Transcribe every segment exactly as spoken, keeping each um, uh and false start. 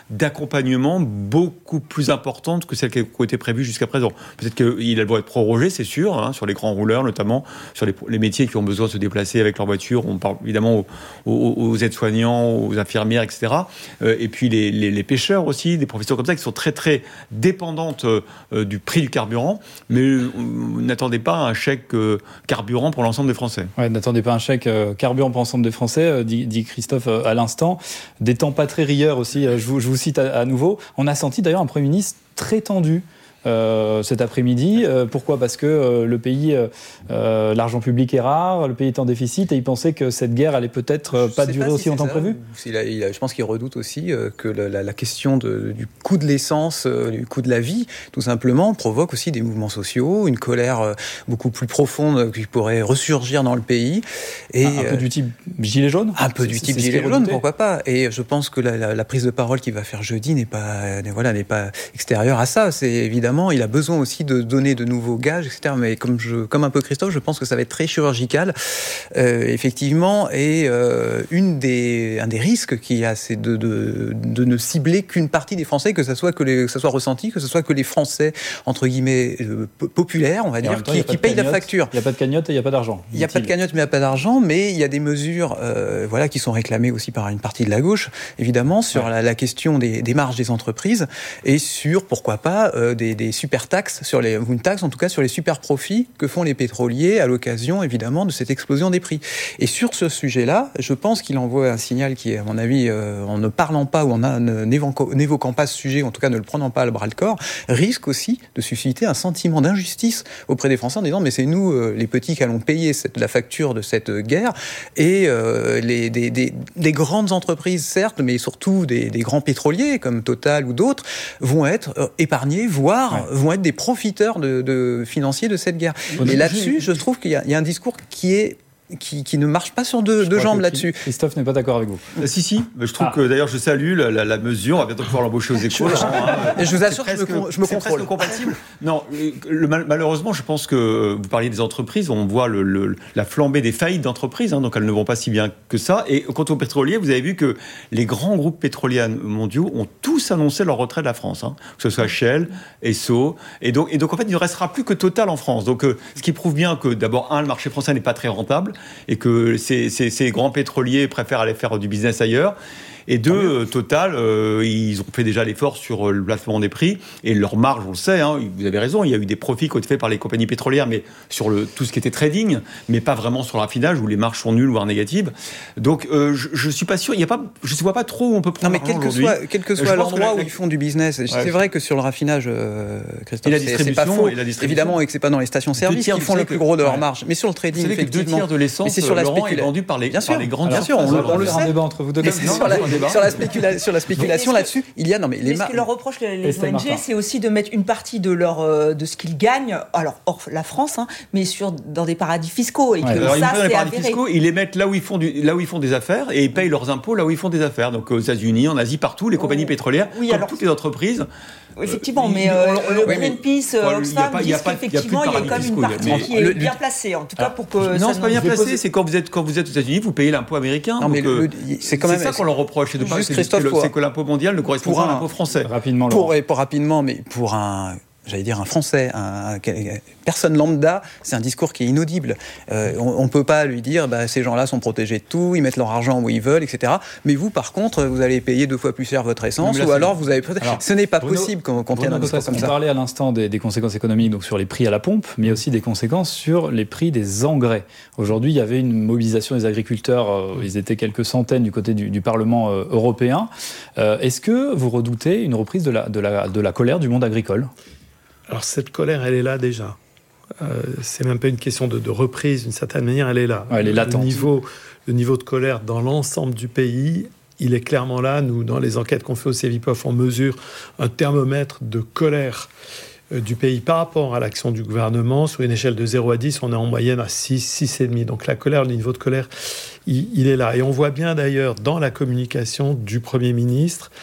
d'accompagnement beaucoup plus importante que celle qui a été prévue jusqu'à présent. Peut-être qu'il va être prorogé, c'est sûr, hein, sur les grands rouleurs notamment, sur les, les métiers qui ont besoin de se déplacer avec leur voiture. On parle évidemment aux, aux, aux aides-soignants, aux infirmières, et cetera. Euh, et puis les, les, les pêcheurs aussi, des professions comme ça qui sont très très dépendantes euh, du prix du carburant. Mais euh, n'attendez pas un chèque euh, carburant pour l'ensemble des Français. Ouais, n'attendez pas un chèque euh, carburant pour l'ensemble des Français, euh, dit, dit Christophe euh, à l'instant. Des temps pas très rieurs aussi, euh, je, vous, je vous cite à, à nouveau. On a senti d'ailleurs un Premier ministre très tendu Euh, cet après-midi. Euh, pourquoi ? Parce que euh, le pays, euh, euh, l'argent public est rare, le pays est en déficit et il pensait que cette guerre allait peut-être euh, pas durer pas aussi si longtemps prévu. Il a, il a, je pense qu'il redoute aussi euh, que la, la question de, du coût de l'essence, euh, du coût de la vie, tout simplement, provoque aussi des mouvements sociaux, une colère euh, beaucoup plus profonde qui pourrait ressurgir dans le pays. Et, un, un peu euh, du type gilet jaune ? Un peu du type c'est, c'est gilet jaune, pourquoi pas. Et je pense que la, la, la prise de parole qu'il va faire jeudi n'est pas, voilà, n'est pas extérieure à ça. C'est évidemment il a besoin aussi de donner de nouveaux gages, et cetera. Mais comme, je, comme un peu Christophe, je pense que ça va être très chirurgical, euh, effectivement. Et euh, une des, un des risques qu'il y a, c'est de, de, de ne cibler qu'une partie des Français, que ça soit, que les, que ça soit ressenti, que ce soit que les Français, entre guillemets, euh, populaires, on va dire, temps, qui, qui payent la facture. Il n'y a pas de cagnotte et il n'y a pas d'argent. Il n'y a pas de cagnotte, mais il n'y a pas d'argent. Mais il y a des mesures euh, voilà, qui sont réclamées aussi par une partie de la gauche, évidemment, sur ouais. la, la question des, des marges des entreprises et sur, pourquoi pas, euh, des des super taxes, sur les, ou une taxe en tout cas sur les super profits que font les pétroliers à l'occasion évidemment de cette explosion des prix. Et sur ce sujet-là, je pense qu'il envoie un signal qui est à mon avis, euh, en ne parlant pas ou en a, ne, n'évoquant, n'évoquant pas ce sujet, en tout cas ne le prenant pas à bras-le-corps, risque aussi de susciter un sentiment d'injustice auprès des Français en disant mais c'est nous euh, les petits qui allons payer cette, la facture de cette guerre et euh, les, des, des, des grandes entreprises certes, mais surtout des, des grands pétroliers comme Total ou d'autres vont être euh, épargnés, voire Ouais. vont être des profiteurs de, de financiers de cette guerre. Et là-dessus, je trouve qu'il y a, il y a un discours qui est Qui, qui ne marche pas sur deux, deux jambes là-dessus. Christophe n'est pas d'accord avec vous. Euh, si, si. Je trouve ah. que d'ailleurs, je salue la, la, la mesure. On va bientôt pouvoir l'embaucher aux écoles. hein. Et je vous assure que je me, je me c'est contrôle. C'est presque compatible. Non, le, malheureusement, je pense que vous parliez des entreprises. On voit le, le, la flambée des faillites d'entreprises. Hein, donc, elles ne vont pas si bien que ça. Et quant aux pétroliers, vous avez vu que les grands groupes pétroliers mondiaux ont tous annoncé leur retrait de la France. Hein, que ce soit Shell, Esso. Et donc, et donc, en fait, il ne restera plus que Total en France. Donc, euh, ce qui prouve bien que, d'abord, un, le marché français n'est pas très rentable. Et que ces, ces, ces grands pétroliers préfèrent aller faire du business ailleurs. Et deux, Total, euh, ils ont fait déjà l'effort sur le placement des prix. Et leur marge, on le sait, hein, vous avez raison, il y a eu des profits qui ont été faits par les compagnies pétrolières, mais sur le, tout ce qui était trading, mais pas vraiment sur le raffinage, où les marges sont nulles, voire négatives. Donc, euh, je ne suis pas sûr, il y a pas, je ne vois pas trop où on peut prendre Non, mais quel que soit, quel que soit l'endroit où ils font du business, ouais, c'est vrai que sur le raffinage, euh, Christophe, et la c'est pas faux. Et la évidemment, et que ce n'est pas dans les stations-service qui font le plus gros de leur marge. Mais sur le trading, vous savez que deux tiers de l'essence, c'est sur la spéculation, est vendu par les grandes. Bien sûr, on le sait. Entre vous deux. Sur la spéculation. Sur la spéculation là-dessus, il y a non mais les ce que leur reprochent les, les O N G, c'est aussi de mettre une partie de leur euh, de ce qu'ils gagnent, alors hors la France, hein, mais sur dans des paradis fiscaux et que ouais. Alors, ça ils c'est les paradis avéré. Fiscaux, ils les mettent là où ils font du, là où ils font des affaires et ils payent leurs impôts là où ils font des affaires. Donc aux États-Unis, en Asie, partout, les compagnies pétrolières, oui, comme alors, toutes les entreprises. Effectivement, mais euh, le Greenpeace, Oxfam disent qu'effectivement il y a quand même une partie qui est bien placée, en tout cas pour que non, c'est pas bien placé. C'est quand vous êtes quand vous êtes aux États-Unis, vous payez l'impôt américain. Non, mais c'est quand même ça qu'on leur reproche, c'est de pas c'est que l'impôt mondial ne correspond pas à l'impôt français. Rapidement, pour, pour rapidement, mais pour un, j'allais dire un Français, un, un, personne lambda, c'est un discours qui est inaudible. Euh, on ne peut pas lui dire, bah, ces gens-là sont protégés de tout, ils mettent leur argent où ils veulent, et cetera. Mais vous, par contre, vous allez payer deux fois plus cher votre essence, là, ou alors vous avez. Alors, ce n'est pas Bruno, possible qu'on, qu'on tienne un discours comme ça. On parlait à l'instant des, des conséquences économiques, donc sur les prix à la pompe, mais aussi des conséquences sur les prix des engrais. Aujourd'hui, il y avait une mobilisation des agriculteurs. Euh, ils étaient quelques centaines du côté du, du Parlement euh, européen. Euh, est-ce que vous redoutez une reprise de la, de la, de la colère du monde agricole ? Alors cette colère, elle est là déjà. Euh, c'est même pas une question de, de reprise, d'une certaine manière, elle est là. Ouais, elle est latente. Le niveau, le niveau de colère dans l'ensemble du pays, il est clairement là. Nous, dans les enquêtes qu'on fait au Cevipof, on mesure un thermomètre de colère euh, du pays par rapport à l'action du gouvernement. Sur une échelle de zéro à dix, on est en moyenne à six, six virgule cinq. Donc la colère, le niveau de colère, il, il est là. Et on voit bien d'ailleurs dans la communication du Premier ministre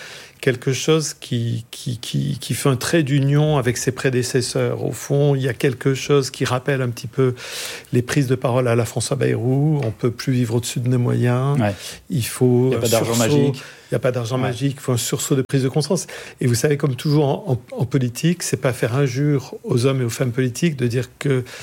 quelque chose qui, qui, qui, qui fait un trait d'union avec ses prédécesseurs. Au fond, il y a quelque chose qui rappelle un petit peu les prises de parole à la François Bayrou. On ne peut plus vivre au-dessus de nos moyens. Ouais. Il faut... Il n'y a pas d'argent magique. Il n'y a pas d'argent ouais. magique, il faut un sursaut de prise de conscience. Et vous savez, comme toujours en, en, en politique, c'est pas faire injure aux hommes et aux femmes politiques de dire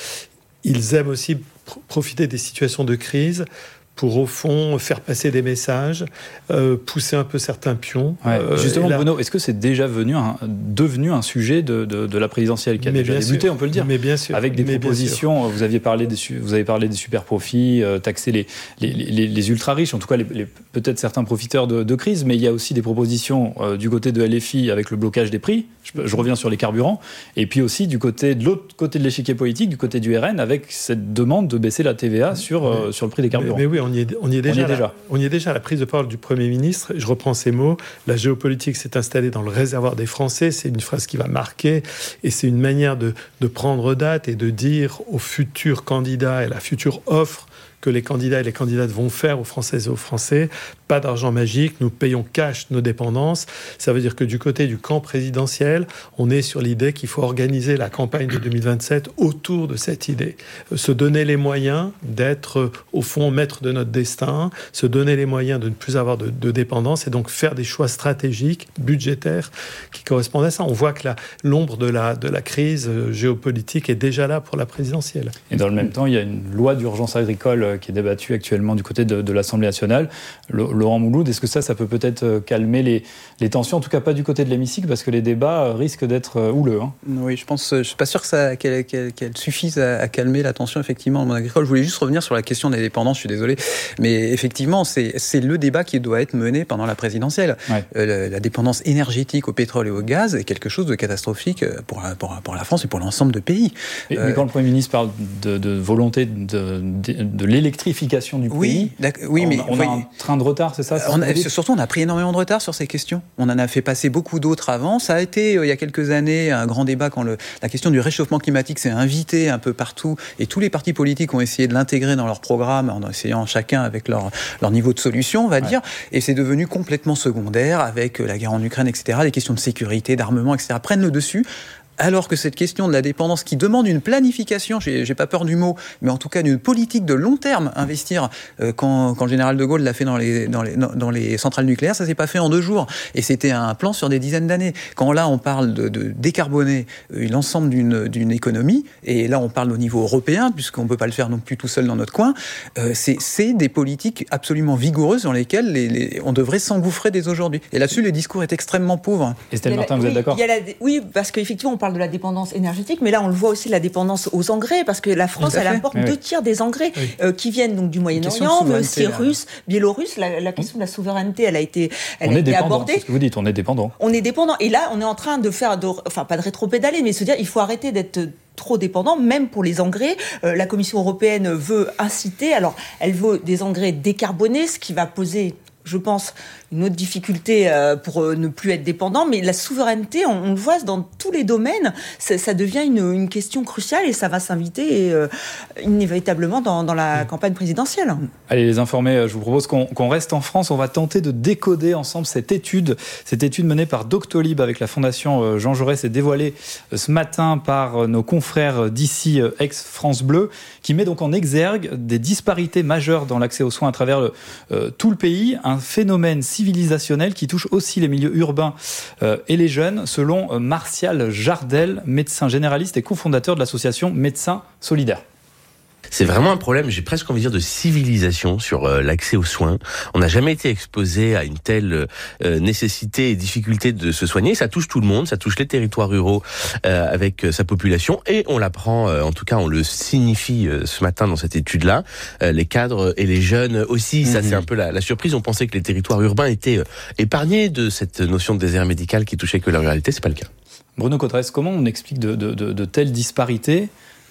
qu'ils aiment aussi pr- profiter des situations de crise pour, au fond, faire passer des messages, euh, pousser un peu certains pions. Ouais. Euh, Justement, là... Bruno, est-ce que c'est déjà venu un, devenu un sujet de, de, de la présidentielle qui a mais déjà débuté, sûr. On peut le dire, mais bien sûr. Avec des mais propositions, vous aviez parlé des, vous avez parlé des super profits, euh, taxer les, les, les, les ultra-riches, en tout cas les, les, peut-être certains profiteurs de, de crise, mais il y a aussi des propositions euh, du côté de L F I avec le blocage des prix, je, je reviens sur les carburants, et puis aussi du côté, de l'autre côté de l'échiquier politique, du côté du R N, avec cette demande de baisser la T V A sur, euh, sur le prix des carburants. Mais, mais oui, on y est, on y est déjà. On y est déjà. La, on y est déjà à la prise de parole du Premier ministre. Je reprends ces mots. La géopolitique s'est installée dans le réservoir des Français. C'est une phrase qui va marquer. Et c'est une manière de, de prendre date et de dire aux futurs candidats et la future offre que les candidats et les candidates vont faire aux Françaises et aux Français. Pas d'argent magique, nous payons cash nos dépendances. Ça veut dire que du côté du camp présidentiel, on est sur l'idée qu'il faut organiser la campagne de deux mille vingt-sept autour de cette idée. Se donner les moyens d'être, au fond, maître de notre destin, se donner les moyens de ne plus avoir de, de dépendance et donc faire des choix stratégiques, budgétaires, qui correspondent à ça. On voit que la, l'ombre de la, de la crise géopolitique est déjà là pour la présidentielle. Et dans le même temps, il y a une loi d'urgence agricole qui est débattu actuellement du côté de, de l'Assemblée nationale. Le, Laurent Mouloud, est-ce que ça, ça peut peut-être calmer les, les tensions, en tout cas pas du côté de l'hémicycle, parce que les débats risquent d'être houleux, hein. Oui, je pense, je suis pas sûr que ça, qu'elle, qu'elle, qu'elle suffise à, à calmer la tension effectivement dans le monde agricole. Je voulais juste revenir sur la question des dépendances. Je suis désolé, mais effectivement, c'est, c'est le débat qui doit être mené pendant la présidentielle. Ouais. Euh, la, la dépendance énergétique au pétrole et au gaz est quelque chose de catastrophique pour la, pour, pour la France et pour l'ensemble de pays. Et, euh, mais quand le Premier ministre parle de, de volonté de, de, de l'électrification du oui, pays, oui, on, mais on a un train de retard, c'est ça, c'est on a, surtout, on a pris énormément de retard sur ces questions. On en a fait passer beaucoup d'autres avant. Ça a été, euh, il y a quelques années, un grand débat quand le, la question du réchauffement climatique s'est invitée un peu partout, et tous les partis politiques ont essayé de l'intégrer dans leur programme, en essayant chacun avec leur, leur niveau de solution, on va ouais. dire, et c'est devenu complètement secondaire, avec la guerre en Ukraine, et cetera. Les questions de sécurité, d'armement, et cetera prennent le dessus. Alors que cette question de la dépendance qui demande une planification, j'ai, j'ai pas peur du mot, mais en tout cas d'une politique de long terme, investir, euh, quand, quand le général de Gaulle l'a fait dans les, dans les, dans les centrales nucléaires, ça s'est pas fait en deux jours. Et c'était un plan sur des dizaines d'années. Quand là, on parle de, de décarboner l'ensemble d'une, d'une économie, et là, on parle au niveau européen, puisqu'on peut pas le faire non plus tout seul dans notre coin, euh, c'est, c'est des politiques absolument vigoureuses dans lesquelles les, les, on devrait s'engouffrer dès aujourd'hui. Et là-dessus, le discours est extrêmement pauvre. Estelle Martin, vous oui, êtes d'accord ? la, Oui, parce qu'effectivement, on parle de la dépendance énergétique, mais là on le voit aussi, la dépendance aux engrais, parce que la France elle importe oui. deux tiers des engrais oui. euh, qui viennent donc du Moyen-Orient, mais aussi russe, biélorusse. La, la question de la souveraineté, elle a été, elle on a est été abordée. C'est ce que vous dites, on est dépendant. On est dépendant, et là on est en train de faire, de, enfin pas de rétro-pédaler, mais se dire il faut arrêter d'être trop dépendant, même pour les engrais. Euh, la Commission européenne veut inciter, alors elle veut des engrais décarbonés, ce qui va poser, je pense, une autre difficulté euh, pour euh, ne plus être dépendant, mais la souveraineté, on, on le voit dans tous les domaines, ça, ça devient une, une question cruciale et ça va s'inviter euh, inévitablement dans, dans la campagne présidentielle. Allez, les informés, je vous propose qu'on, qu'on reste en France. On va tenter de décoder ensemble cette étude, cette étude menée par Doctolib avec la Fondation Jean Jaurès et dévoilée ce matin par nos confrères d'ici, ex-France Bleu, qui met donc en exergue des disparités majeures dans l'accès aux soins à travers le, euh, tout le pays, un phénomène civilisationnel qui touche aussi les milieux urbains euh, et les jeunes, selon euh, Martial Jardel, médecin généraliste et cofondateur de l'association Médecins Solidaires. C'est vraiment un problème, j'ai presque envie de dire, de civilisation sur euh, l'accès aux soins. On n'a jamais été exposé à une telle euh, nécessité et difficulté de se soigner. Ça touche tout le monde, ça touche les territoires ruraux euh, avec euh, sa population, et on l'apprend, euh, en tout cas on le signifie euh, ce matin dans cette étude-là. Euh, les cadres et les jeunes aussi, ça mmh. c'est un peu la, la surprise. On pensait que les territoires urbains étaient euh, épargnés de cette notion de désert médical qui touchait que la ruralité, c'est pas le cas. Bruno Cotresse, comment on explique de, de, de, de telles disparités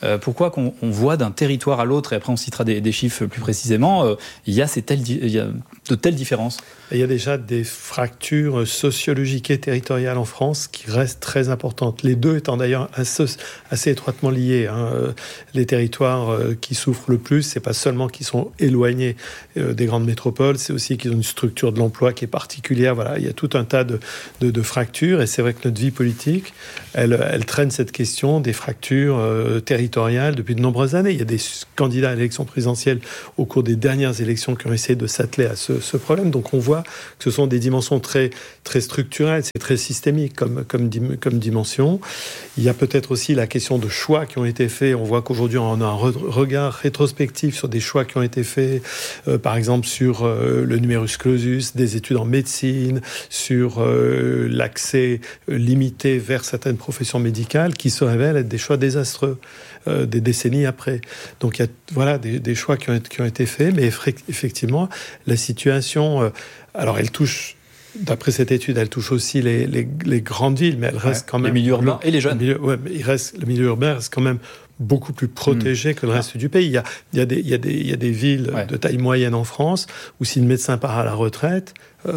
euh, pourquoi qu'on on voit d'un territoire à l'autre, et après on citera des, des chiffres plus précisément, euh, il y a ces telles, il y a de telles différences? Il y a déjà des fractures sociologiques et territoriales en France qui restent très importantes. Les deux étant d'ailleurs assez, assez étroitement liés. Hein. Les territoires qui souffrent le plus, c'est pas seulement qu'ils sont éloignés des grandes métropoles, c'est aussi qu'ils ont une structure de l'emploi qui est particulière. Voilà, il y a tout un tas de, de, de fractures, et c'est vrai que notre vie politique, elle, elle traîne cette question des fractures euh, territoriales depuis de nombreuses années. Il y a des candidats à l'élection présidentielle au cours des dernières élections qui ont essayé de s'atteler à ce, ce problème. Donc on voit que ce sont des dimensions très, très structurelles, c'est très systémique comme, comme, comme dimension. Il y a peut-être aussi la question de choix qui ont été faits. On voit qu'aujourd'hui, on a un re- regard rétrospectif sur des choix qui ont été faits, euh, par exemple sur euh, le numerus clausus, des études en médecine, sur euh, l'accès limité vers certaines professions médicales, qui se révèlent être des choix désastreux euh, des décennies après. Donc il y a voilà, des, des choix qui ont, qui ont été faits, mais effectivement, la situation... Euh, alors elle touche... D'après cette étude, elle touche aussi les, les, les grandes villes, mais elle reste ouais, quand même... Les milieux urbains et les jeunes. Le milieu, ouais, mais il reste, le milieu urbain reste quand même beaucoup plus protégé mmh. que le reste ah. du pays. Il y a, il y a, des, il y a, des, il y a des villes ouais. de taille moyenne en France où si le médecin part à la retraite,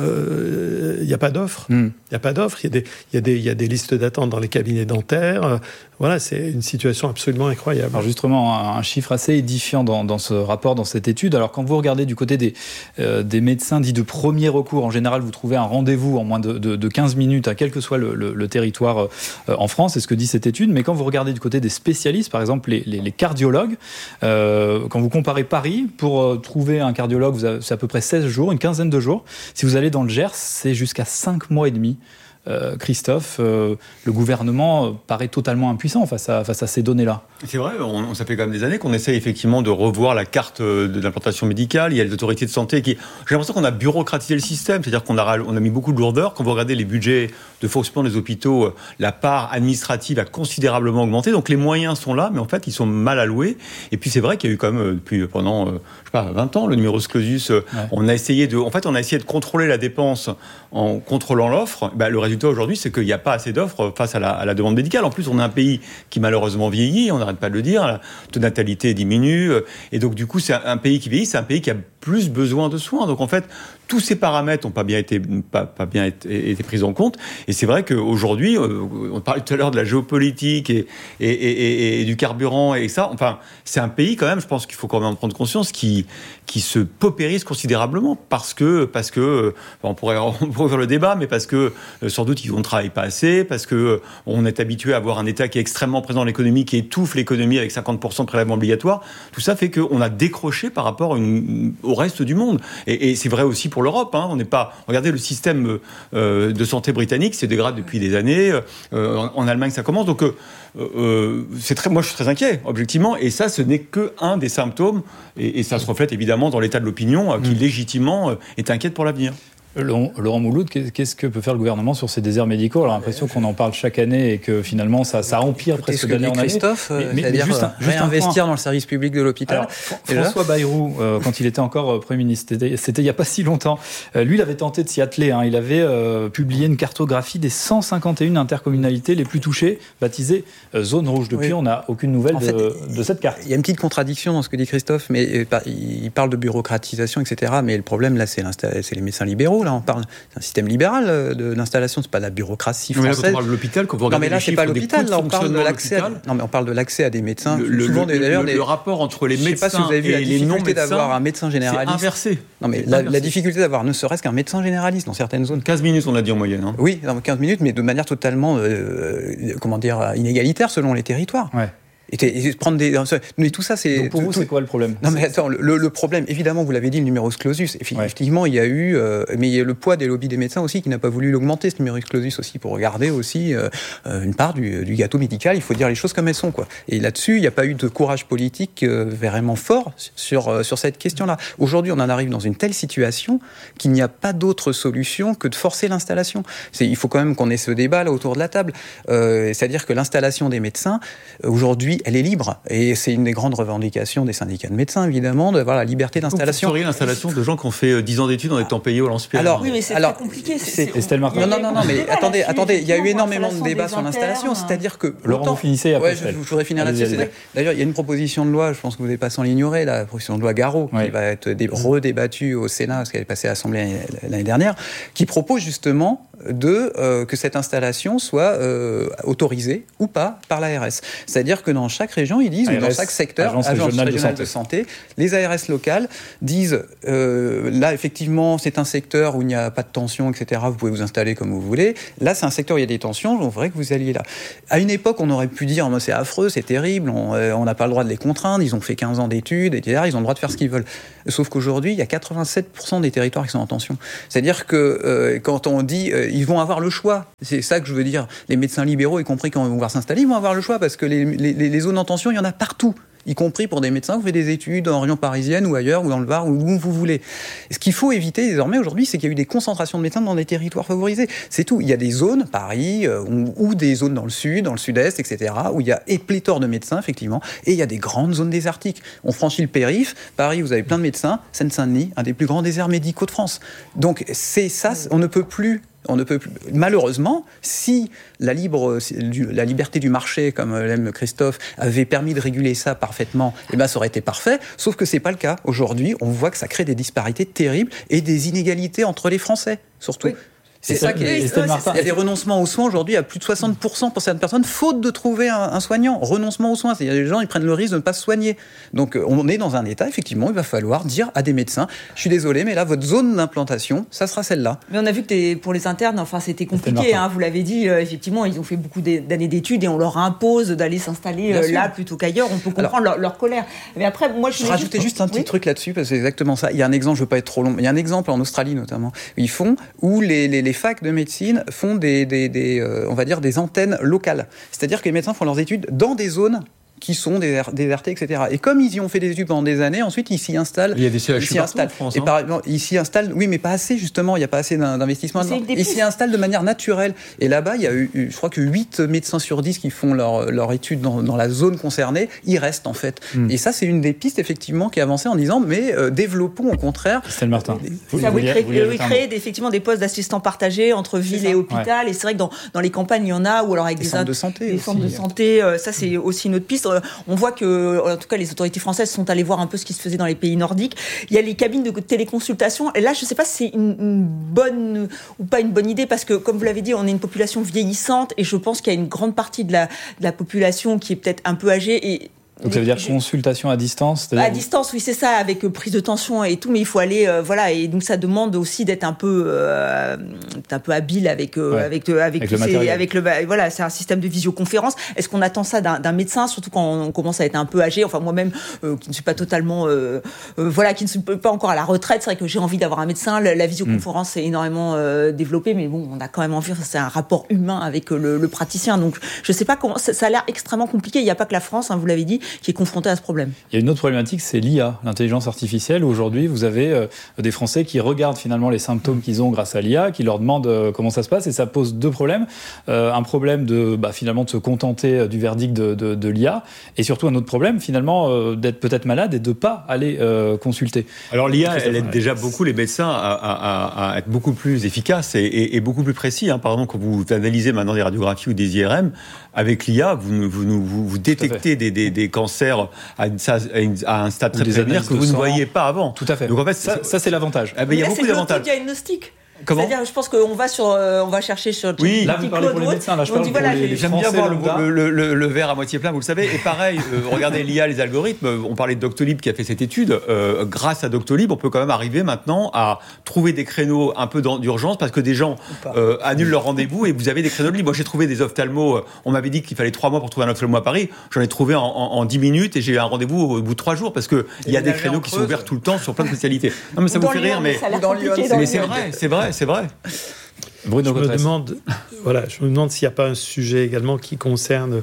euh, il n'y a pas d'offre. Mmh. Il n'y a pas d'offre. Il y a des, il y a des, il y a des listes d'attente dans les cabinets dentaires. Euh, voilà, c'est une situation absolument incroyable. Alors justement, un, un chiffre assez édifiant dans, dans ce rapport, dans cette étude. Alors quand vous regardez du côté des, euh, des médecins dits de premier recours, en général, vous trouvez un rendez-vous en moins de, de, de quinze minutes, à quel que soit le, le, le territoire euh, en France, c'est ce que dit cette étude. Mais quand vous regardez du côté des spécialistes, par exemple les, les, les cardiologues, euh, quand vous comparez Paris, pour euh, trouver un cardiologue, vous avez, c'est à peu près seize jours, une quinzaine de jours. Si vous allez dans le Gers, c'est jusqu'à cinq mois et demi. Euh, Christophe, euh, le gouvernement euh, paraît totalement impuissant face à, face à ces données-là. C'est vrai, on, ça fait quand même des années qu'on essaye effectivement de revoir la carte de l'implantation médicale. Il y a les autorités de santé qui... J'ai l'impression qu'on a bureaucratisé le système, c'est-à-dire qu'on a, on a mis beaucoup de lourdeur. Quand vous regardez les budgets de fonctionnement des hôpitaux, la part administrative a considérablement augmenté. Donc les moyens sont là, mais en fait, ils sont mal alloués. Et puis c'est vrai qu'il y a eu quand même, depuis pendant, je sais pas, vingt ans, le numerus clausus, ouais. on a essayé de... En fait, on a essayé de contrôler la dépense en contrôlant l'offre. Ben, le résultat aujourd'hui, c'est qu'il n'y a pas assez d'offres face à la, à la demande médicale. En plus, on a un pays qui malheureusement vieillit, on n'arrête pas de le dire, la taux de natalité diminue, et donc du coup, c'est un pays qui vieillit, c'est un pays qui a plus besoin de soins. Donc en fait, tous ces paramètres n'ont pas bien été, pas, pas bien été, été pris en compte. Et c'est vrai qu'aujourd'hui, on parlait tout à l'heure de la géopolitique et, et, et, et du carburant et ça. Enfin, c'est un pays quand même, je pense qu'il faut quand même en prendre conscience, qui, qui se paupérise considérablement parce que, parce que, on pourrait, on pourrait faire le débat, mais parce que sans doute ils ne travaillent pas assez, parce que on est habitué à avoir un État qui est extrêmement présent dans l'économie, qui étouffe l'économie avec cinquante pour cent de prélèvements obligatoires. Tout ça fait qu'on a décroché par rapport à une, au reste du monde. Et, et c'est vrai aussi pour l'Europe. Hein. On n'est pas. Regardez le système euh, de santé britannique, se dégrade depuis des années. Euh, en, en Allemagne, ça commence. Donc, euh, euh, c'est très. Moi, je suis très inquiet, objectivement. Et ça, ce n'est que un des symptômes. Et, et ça se reflète évidemment dans l'état de l'opinion, euh, qui mmh. légitimement euh, est inquiète pour l'avenir. Laurent Mouloud, qu'est-ce que peut faire le gouvernement sur ces déserts médicaux ? On a l'impression qu'on en parle chaque année et que finalement ça, ça empire presque ce d'année en année. Christophe, mais, mais, c'est-à-dire juste un, juste réinvestir dans le service public de l'hôpital. Alors, François Bayrou, euh, quand il était encore Premier ministre, c'était, c'était il n'y a pas si longtemps, euh, lui il avait tenté de s'y atteler. Hein. Il avait euh, publié une cartographie des cent cinquante et une intercommunalités les plus touchées, baptisées euh, zone rouge. Depuis, oui. on n'a aucune nouvelle en de, fait, de cette carte. Il y a une petite contradiction dans ce que dit Christophe, mais il parle de bureaucratisation, et cetera. Mais le problème là, c'est, c'est les médecins libéraux. Là, on parle. C'est système libéral de l'installation, c'est pas de la bureaucratie française. Mais là, quand on parle de l'hôpital, quand vous regardez non, mais là, les c'est pas l'hôpital. Là, on parle de l'accès. À... Non, mais on parle de l'accès à des médecins. Le, le, souvent, le, d'ailleurs, le, des... le rapport entre les médecins je sais pas si vous avez vu et la les non médecins d'avoir un médecin généraliste. C'est inversé. Non, mais la, la difficulté d'avoir ne serait-ce qu'un médecin généraliste dans certaines zones. quinze minutes, on l'a dit en moyenne. Hein. Oui, dans quinze minutes, mais de manière totalement, euh, comment dire, inégalitaire selon les territoires. Ouais. Et, et prendre des... Mais tout ça, c'est... Donc pour tout, vous, tout... c'est quoi le problème ? Non, mais attends, le, le problème, évidemment, vous l'avez dit, le numerus clausus. Effectivement, ouais. il y a eu... Euh, mais il y a le poids des lobbies des médecins aussi qui n'a pas voulu l'augmenter, ce numerus clausus aussi, pour regarder aussi euh, une part du, du gâteau médical. Il faut dire les choses comme elles sont, quoi. Et là-dessus, il n'y a pas eu de courage politique euh, vraiment fort sur, euh, sur cette question-là. Aujourd'hui, on en arrive dans une telle situation qu'il n'y a pas d'autre solution que de forcer l'installation. C'est, il faut quand même qu'on ait ce débat là autour de la table. Euh, c'est-à-dire que l'installation des médecins, aujourd'hui, aujourd'hui, elle est libre. Et c'est une des grandes revendications des syndicats de médecins, évidemment, d'avoir la liberté d'installation. Vous l'installation de gens qui ont fait dix ans d'études en étant payés au lance-pierre. Alors, oui, mais c'est alors, très compliqué. c'est, c'est, Estelle Martin. Non, non, non, non, mais attendez, attendez, il y a eu énormément de débats sur l'installation, c'est-à-dire que... Laurent, autant, vous finissez après. Ouais, je, je voudrais finir allez-y, là-dessus. Allez-y. D'ailleurs, il y a une proposition de loi, je pense que vous n'êtes pas sans l'ignorer, la proposition de loi Garot, oui. qui va être dé- redébattue au Sénat, parce qu'elle est passée à l'Assemblée l'année dernière, qui propose justement de, euh, que cette installation soit euh, autorisée ou pas par l'A R S. C'est-à-dire que dans chaque région, ils disent, A R S, ou dans chaque secteur, agence, agence régionale, régionale de, santé. de santé, les A R S locales disent, euh, là, effectivement, c'est un secteur où il n'y a pas de tension, et cetera. Vous pouvez vous installer comme vous voulez. Là, c'est un secteur où il y a des tensions, on voudrait que vous alliez là. À une époque, on aurait pu dire, c'est affreux, c'est terrible, on euh, n'a pas le droit de les contraindre, ils ont fait quinze ans d'études, et cetera. Ils ont le droit de faire ce qu'ils veulent. Sauf qu'aujourd'hui, il y a quatre-vingt-sept pour cent des territoires qui sont en tension. C'est-à-dire que euh, quand on dit, euh, ils vont avoir le choix, c'est ça que je veux dire, les médecins libéraux, y compris quand ils vont pouvoir s'installer, ils vont avoir le choix, parce que les, les, les zones en tension, il y en a partout. Y compris pour des médecins qui font des études en région parisienne ou ailleurs, ou dans le Var, ou où vous voulez. Ce qu'il faut éviter désormais aujourd'hui, c'est qu'il y a eu des concentrations de médecins dans des territoires favorisés. C'est tout. Il y a des zones, Paris, euh, ou, ou des zones dans le sud, dans le sud-est, et cetera, où il y a pléthore de médecins, effectivement, et il y a des grandes zones désertiques. On franchit le périph', Paris, vous avez plein de médecins, Seine-Saint-Denis, un des plus grands déserts médicaux de France. Donc c'est ça, on ne peut plus... On ne peut plus. Malheureusement, si la, libre, la liberté du marché, comme l'aime Christophe, avait permis de réguler ça parfaitement, eh ben ça aurait été parfait. Sauf que c'est pas le cas. Aujourd'hui, on voit que ça crée des disparités terribles et des inégalités entre les Français, surtout. Oui. C'est ça qui est. Il y a des renoncements aux soins aujourd'hui à plus de soixante pour cent pour certaines personnes, faute de trouver un, un soignant. Renoncement aux soins, il y a des gens, ils prennent le risque de ne pas se soigner. Donc on est dans un état, effectivement, il va falloir dire à des médecins, je suis désolé, mais là, votre zone d'implantation, ça sera celle-là. Mais on a vu que t'es, pour les internes, enfin, c'était compliqué, hein, vous l'avez dit, euh, effectivement, ils ont fait beaucoup d'années d'études et on leur impose d'aller s'installer euh, là plutôt qu'ailleurs. On peut comprendre Alors, leur, leur colère. Mais après, moi, je, je rajoutais juste, juste un petit oui truc là-dessus, parce que c'est exactement ça. Il y a un exemple, je ne veux pas être trop long, mais il y a un exemple en Australie notamment, où ils font, où les, les, les facs de médecine font des, des, des euh, on va dire des antennes locales. C'est-à-dire que les médecins font leurs études dans des zones qui sont désertés, et cetera. Et comme ils y ont fait des études pendant des années, ensuite ils s'y installent. Il y a des C H U partout en France. Et par exemple, ils s'y installent, oui, mais pas assez justement. Il n'y a pas assez d'investissement. Ils s'y installent de manière naturelle. Et là-bas, il y a eu, je crois que huit médecins sur dix qui font leur, leur étude dans, dans la zone concernée. Ils restent en fait. Mm. Et ça, c'est une des pistes effectivement qui est avancée en disant, mais euh, développons au contraire. Estelle Martin. Vous, ça, vous, vous, créez, vous, vous créez effectivement des postes d'assistants partagés entre ville et hôpital. Ouais. Et c'est vrai que dans, dans les campagnes, il y en a, ou alors avec des, des centres de santé. Des centres de santé. Euh, ça, c'est aussi une autre piste. On voit que en tout cas, les autorités françaises sont allées voir un peu ce qui se faisait dans les pays nordiques. Il y a les cabines de téléconsultation. Et là, je ne sais pas si c'est une, une bonne ou pas une bonne idée, parce que, comme vous l'avez dit, on est une population vieillissante et je pense qu'il y a une grande partie de la, de la population qui est peut-être un peu âgée. Et donc ça veut dire consultation à distance À distance, oui, c'est ça, avec euh, prise de tension et tout, mais il faut aller, euh, voilà, et donc ça demande aussi d'être un peu, euh, un peu habile avec, euh, ouais. avec, euh, avec, avec le ces, matériel. Avec le, voilà, c'est un système de visioconférence. Est-ce qu'on attend ça d'un, d'un médecin, surtout quand on commence à être un peu âgé? Enfin, moi-même, euh, qui ne suis pas totalement, euh, euh, voilà, qui ne suis pas encore à la retraite, c'est vrai que j'ai envie d'avoir un médecin. La, la visioconférence mmh. est énormément euh, développée, mais bon, on a quand même envie. C'est un rapport humain avec le, le praticien, donc je ne sais pas comment. Ça, ça a l'air extrêmement compliqué. Il n'y a pas que la France, hein, vous l'avez dit, qui est confrontée à ce problème. Il y a une autre problématique, c'est l'I A, l'intelligence artificielle. Aujourd'hui, vous avez euh, des Français qui regardent finalement les symptômes qu'ils ont grâce à l'I A, qui leur demandent euh, comment ça se passe, et ça pose deux problèmes. Euh, un problème de bah, finalement de se contenter du verdict de, de, de l'I A, et surtout un autre problème finalement euh, d'être peut-être malade et de pas aller euh, consulter. Alors l'I A, elle aide déjà beaucoup les médecins à, à, à être beaucoup plus efficaces et, et, et beaucoup plus précis. Hein. Par exemple, quand vous analysez maintenant des radiographies ou des I R M, avec l'I A, vous, vous, vous, vous détectez des, des, des cancers à, une, à un stade très préliminaire que vous ne voyiez pas avant. Tout à fait. Donc en fait, ça, ça c'est l'avantage. Ah ben, il y a beaucoup d'avantages. C'est diagnostic. Comment ? C'est-à-dire, je pense qu'on va sur, euh, on va chercher sur. Oui, là vous parlez pour les médecins. Là, je parle pour voilà, les, les J'aime bien voir le, le, le, le verre à moitié plein, vous le savez. Et pareil, euh, regardez l'I A, les algorithmes. On parlait de Doctolib qui a fait cette étude. Euh, grâce à Doctolib, on peut quand même arriver maintenant à trouver des créneaux un peu d'urgence parce que des gens euh, annulent leur rendez-vous et vous avez des créneaux de libre. Moi, j'ai trouvé des ophtalmos. On m'avait dit qu'il fallait trois mois pour trouver un ophtalmo à Paris. J'en ai trouvé en, en, en dix minutes et j'ai eu un rendez-vous au bout de trois jours parce que il y a des créneaux qui sont ouverts tout le temps sur plein de spécialités. Non, mais ça vous fait rire, mais mais c'est vrai, c'est vrai, c'est vrai. Bruno je me demande, voilà, je me demande s'il n'y a pas un sujet également qui concerne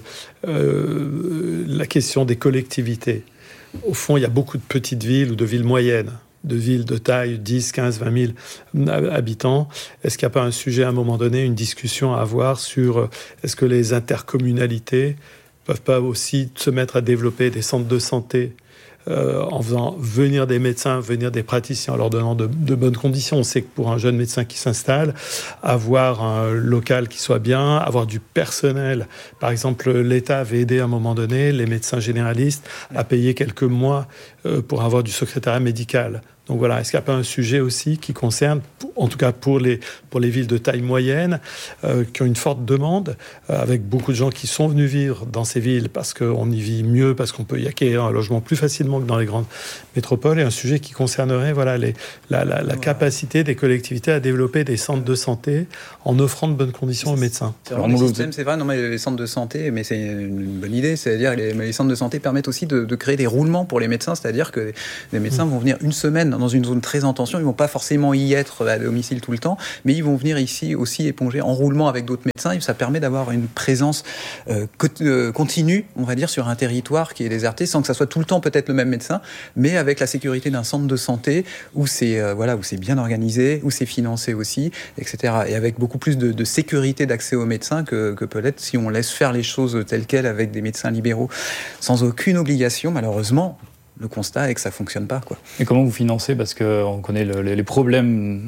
euh, la question des collectivités. Au fond, il y a beaucoup de petites villes ou de villes moyennes, de villes de taille dix, quinze, vingt mille habitants. Est-ce qu'il n'y a pas un sujet à un moment donné, une discussion à avoir sur est-ce que les intercommunalités peuvent pas aussi se mettre à développer des centres de santé euh, en faisant venir des médecins, venir des praticiens, en leur donnant de, de bonnes conditions. On sait que pour un jeune médecin qui s'installe, avoir un local qui soit bien, avoir du personnel. Par exemple, l'État avait aidé à un moment donné les médecins généralistes à payer quelques mois euh, pour avoir du secrétariat médical. Donc voilà, est-ce qu'il n'y a pas un sujet aussi qui concerne, en tout cas pour les, pour les villes de taille moyenne, euh, qui ont une forte demande, euh, avec beaucoup de gens qui sont venus vivre dans ces villes parce qu'on y vit mieux, parce qu'on peut y acquérir un logement plus facilement que dans les grandes métropoles, et un sujet qui concernerait voilà, les, la, la, la capacité des collectivités à développer des centres de santé en offrant de bonnes conditions aux médecins. C'est vraiment le système, c'est vrai, non, mais les centres de santé, mais c'est une bonne idée, c'est-à-dire que les, les centres de santé permettent aussi de, de créer des roulements pour les médecins, c'est-à-dire que les médecins mmh. vont venir une semaine dans une zone très en tension, ils ne vont pas forcément y être à domicile tout le temps, mais ils vont venir ici aussi éponger en roulement avec d'autres médecins, et ça permet d'avoir une présence euh, continue, on va dire, sur un territoire qui est déserté, sans que ça soit tout le temps peut-être le même médecin, mais avec la sécurité d'un centre de santé où c'est, euh, voilà, où c'est bien organisé, où c'est financé aussi, et cetera. Et avec beaucoup plus de, de sécurité d'accès aux médecins que, que peut-être si on laisse faire les choses telles quelles avec des médecins libéraux sans aucune obligation, malheureusement. Le constat est que ça ne fonctionne pas, quoi. Et comment vous financez ? Parce qu'on connaît le, les problèmes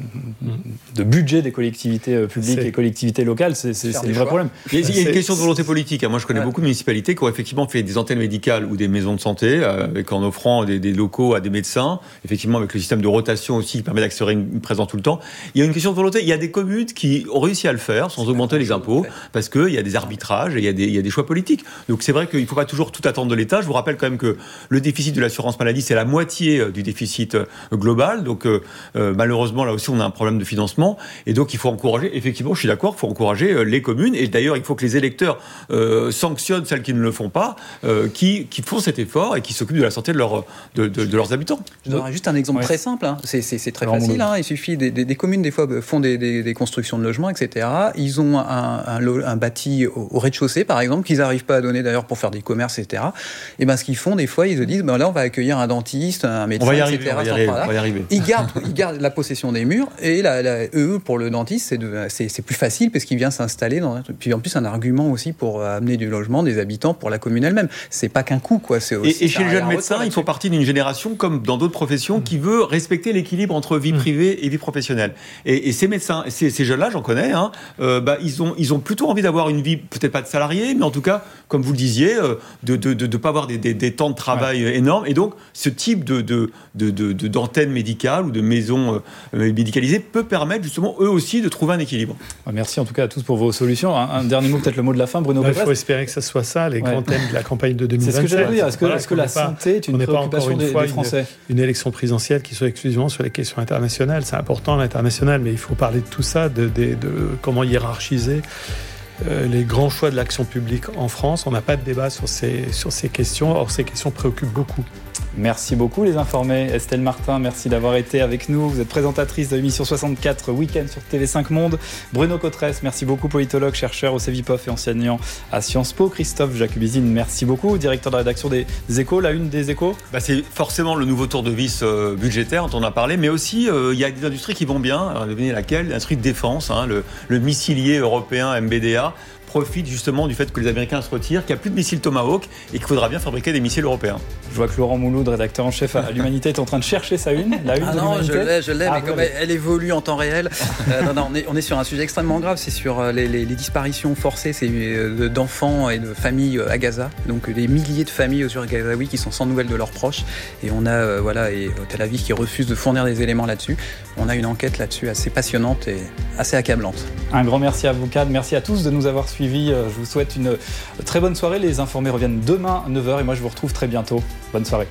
de budget des collectivités publiques c'est... et collectivités locales, c'est, c'est, c'est le vrai problème. Il y a, il y a une question de volonté politique. Moi, je connais ouais. beaucoup de municipalités qui ont effectivement fait des antennes médicales ou des maisons de santé, avec, en offrant des, des locaux à des médecins, effectivement avec le système de rotation aussi qui permet d'accélérer une présence tout le temps. Il y a une question de volonté. Il y a des communes qui ont réussi à le faire sans c'est augmenter les impôts, en fait. Parce qu'il y a des arbitrages et il y a des, il y a des choix politiques. Donc c'est vrai qu'il ne faut pas toujours tout attendre de l'État. Je vous rappelle quand même que le déficit de l'assurance maladie, c'est la moitié du déficit global. Donc, euh, malheureusement, là aussi, on a un problème de financement. Et donc, il faut encourager, effectivement, je suis d'accord, il faut encourager les communes. Et d'ailleurs, il faut que les électeurs euh, sanctionnent celles qui ne le font pas, euh, qui, qui font cet effort et qui s'occupent de la santé de, leur, de, de, de leurs habitants. Je donnerai juste un exemple ouais. très simple. Hein. C'est, c'est, c'est très Alors, facile. Hein. Il suffit, des, des, des communes, des fois, font des, des, des constructions de logements, et cetera. Ils ont un, un, un bâti au, au rez-de-chaussée, par exemple, qu'ils n'arrivent pas à donner, d'ailleurs, pour faire des commerces, et cetera. Et ben, ce qu'ils font, des fois, ils se disent, ben là, on va accueillir un dentiste, un médecin, on va y arriver, et cetera. On va y arriver, on va y arriver. Ils gardent, ils gardent la possession des murs, et la, la, eux, pour le dentiste, c'est, de, c'est, c'est plus facile parce qu'il vient s'installer dans un truc. Puis en plus, un argument aussi pour amener du logement, des habitants pour la commune elle-même. C'est pas qu'un coût, quoi. C'est aussi, et, et chez les jeunes médecins, ils font partie d'une génération, comme dans d'autres professions, mmh. qui veut respecter l'équilibre entre vie privée mmh. et vie professionnelle. Et, et ces médecins, ces, ces jeunes-là, j'en connais, hein, euh, bah, ils ont, ils ont plutôt envie d'avoir une vie, peut-être pas de salarié, mais en tout cas, comme vous le disiez, euh, de ne de, de, de pas avoir des, des, des temps de travail ouais. énormes. Et donc, ce type de, de, de, de, de, d'antennes médicales ou de maisons euh, médicalisées peut permettre justement, eux aussi, de trouver un équilibre. Merci en tout cas à tous pour vos solutions. Un, un dernier mot, peut-être le mot de la fin, Bruno Pécresse. Il faut espérer que ce soit ça, les ouais. grands thèmes de la campagne de deux mille vingt-sept. C'est ce que j'allais dire. Est-ce que, voilà, est-ce que la santé est une préoccupation des, des Français ? Une, une élection présidentielle qui soit exclusivement sur les questions internationales. C'est important l'international, mais il faut parler de tout ça, de, de, de comment hiérarchiser Euh, les grands choix de l'action publique en France. On n'a pas de débat sur ces, sur ces questions. Or, ces questions préoccupent beaucoup. Merci beaucoup, les informés. Estelle Martin, merci d'avoir été avec nous. Vous êtes présentatrice de l'émission soixante-quatre Week-end sur T V cinq Monde. Bruno Cotresse, merci beaucoup, politologue, chercheur au Cevipof et enseignant à Sciences Po. Christophe Jacubizine, merci beaucoup, directeur de la rédaction des Échos. La une des Échos bah, c'est forcément le nouveau tour de vis euh, budgétaire dont on a parlé, mais aussi il euh, y a des industries qui vont bien. Alors, devinez laquelle ? L'industrie de défense, hein, le, le missilier européen M B D A profite justement du fait que les Américains se retirent, qu'il n'y a plus de missiles Tomahawk et qu'il faudra bien fabriquer des missiles européens. Je vois que Laurent Mouloud, rédacteur en chef à l'Humanité, est en train de chercher sa une. La une ah de non, l'Humanité. je l'ai, je l'ai, ah, mais comme elle, elle évolue en temps réel. euh, non, non, on est, on est sur un sujet extrêmement grave. C'est sur les, les, les disparitions forcées c'est, euh, d'enfants et de familles à Gaza. Donc des milliers de familles sur Gazaouis qui sont sans nouvelles de leurs proches. Et on a, euh, voilà, et Tel Aviv qui refuse de fournir des éléments là-dessus. On a une enquête là-dessus assez passionnante et assez accablante. Un grand merci à vous, Cad. Merci à tous de nous avoir suivis. Je vous souhaite une très bonne soirée. Les informés reviennent demain à neuf heures et moi je vous retrouve très bientôt. Bonne soirée.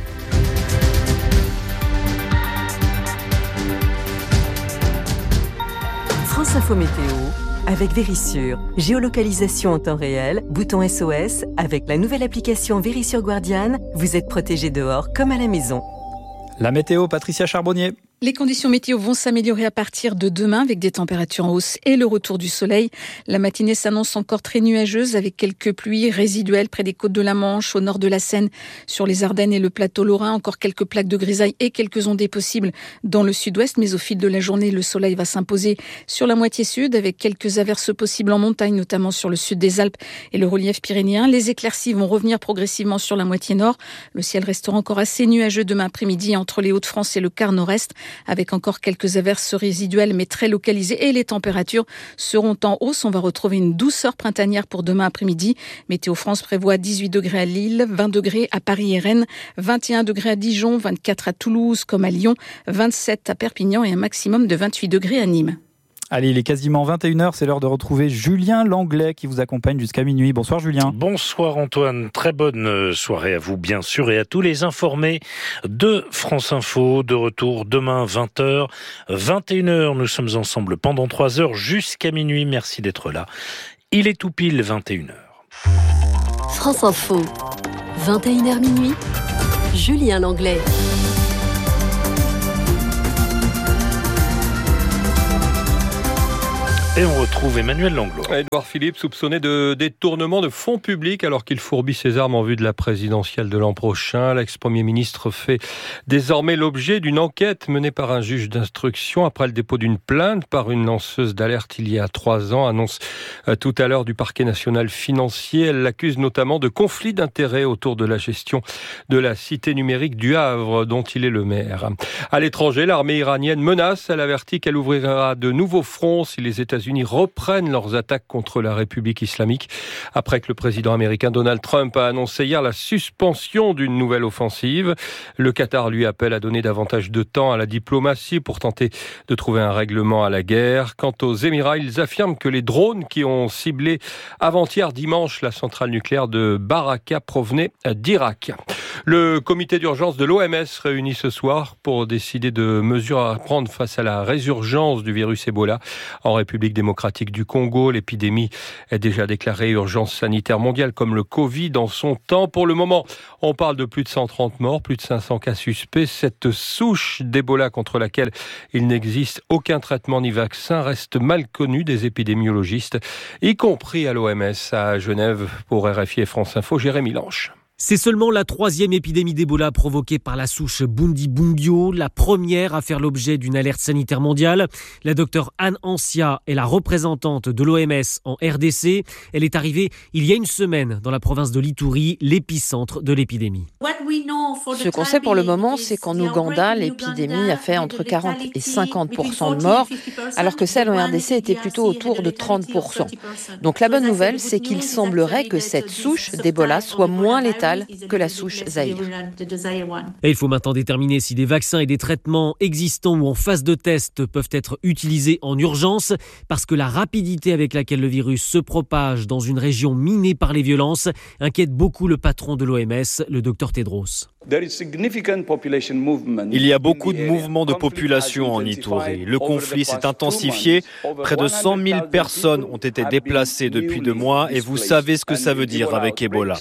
France Info Météo avec Vérissure. Géolocalisation en temps réel, bouton S O S. Avec la nouvelle application Vérissure Guardian, vous êtes protégé dehors comme à la maison. La météo, Patricia Charbonnier. Les conditions météo vont s'améliorer à partir de demain avec des températures en hausse et le retour du soleil. La matinée s'annonce encore très nuageuse avec quelques pluies résiduelles près des côtes de la Manche, au nord de la Seine, sur les Ardennes et le plateau lorrain. Encore quelques plaques de grisaille et quelques ondées possibles dans le sud-ouest. Mais au fil de la journée, le soleil va s'imposer sur la moitié sud avec quelques averses possibles en montagne, notamment sur le sud des Alpes et le relief pyrénéen. Les éclaircies vont revenir progressivement sur la moitié nord. Le ciel restera encore assez nuageux demain après-midi entre les Hauts-de-France et le quart nord-est, avec encore quelques averses résiduelles mais très localisées, et les températures seront en hausse. On va retrouver une douceur printanière pour demain après-midi. Météo France prévoit dix-huit degrés à Lille, vingt degrés à Paris et Rennes, vingt et un degrés à Dijon, vingt-quatre à Toulouse comme à Lyon, vingt-sept à Perpignan et un maximum de vingt-huit degrés à Nîmes. Allez, il est quasiment vingt et une heures, c'est l'heure de retrouver Julien Langlais qui vous accompagne jusqu'à minuit. Bonsoir Julien. Bonsoir Antoine, très bonne soirée à vous bien sûr et à tous les informés de France Info. De retour demain vingt heures, vingt et une heures, nous sommes ensemble pendant trois heures jusqu'à minuit. Merci d'être là. Il est tout pile vingt et une heures. France Info, vingt et une heures minuit, Julien Langlais. Et on retrouve Emmanuel Langlois. Édouard Philippe soupçonné de détournement de fonds publics alors qu'il fourbit ses armes en vue de la présidentielle de l'an prochain. L'ex-premier ministre fait désormais l'objet d'une enquête menée par un juge d'instruction après le dépôt d'une plainte par une lanceuse d'alerte il y a trois ans, annonce tout à l'heure du parquet national financier. Elle l'accuse notamment de conflit d'intérêts autour de la gestion de la cité numérique du Havre dont il est le maire. À l'étranger, l'armée iranienne menace, elle avertit qu'elle ouvrira de nouveaux fronts si les États-Unis reprennent leurs attaques contre la République islamique après que le président américain Donald Trump a annoncé hier la suspension d'une nouvelle offensive. Le Qatar lui appelle à donner davantage de temps à la diplomatie pour tenter de trouver un règlement à la guerre. Quant aux Émirats, ils affirment que les drones qui ont ciblé avant-hier dimanche la centrale nucléaire de Baraka provenaient d'Irak. Le comité d'urgence de l'O M S réunit ce soir pour décider de mesures à prendre face à la résurgence du virus Ebola en République démocratique du Congo. L'épidémie est déjà déclarée urgence sanitaire mondiale comme le Covid en son temps. Pour le moment, on parle de plus de cent trente morts, plus de cinq cents cas suspects. Cette souche d'Ebola contre laquelle il n'existe aucun traitement ni vaccin reste mal connue des épidémiologistes, y compris à l'O M S à Genève. Pour R F I et France Info, Jérémy Lanche. C'est seulement la troisième épidémie d'Ebola provoquée par la souche Bundibugyo, la première à faire l'objet d'une alerte sanitaire mondiale. La docteure Anne Ancia est la représentante de l'O M S en R D C. Elle est arrivée il y a une semaine dans la province de l'Ituri, l'épicentre de l'épidémie. Ce qu'on sait pour le moment, c'est qu'en Ouganda, l'épidémie a fait entre quarante et cinquante pour cent de morts, alors que celle en R D C était plutôt autour de trente pour cent. Donc la bonne nouvelle, c'est qu'il semblerait que cette souche d'Ebola soit moins létale que la souche Zaïre. Et il faut maintenant déterminer si des vaccins et des traitements existants ou en phase de test peuvent être utilisés en urgence, parce que la rapidité avec laquelle le virus se propage dans une région minée par les violences inquiète beaucoup le patron de l'O M S, le docteur Tedros. Il y a beaucoup de mouvements de population en Ituri. Le conflit s'est intensifié. Près de cent mille personnes ont été déplacées depuis deux mois et vous savez ce que ça veut dire avec Ebola.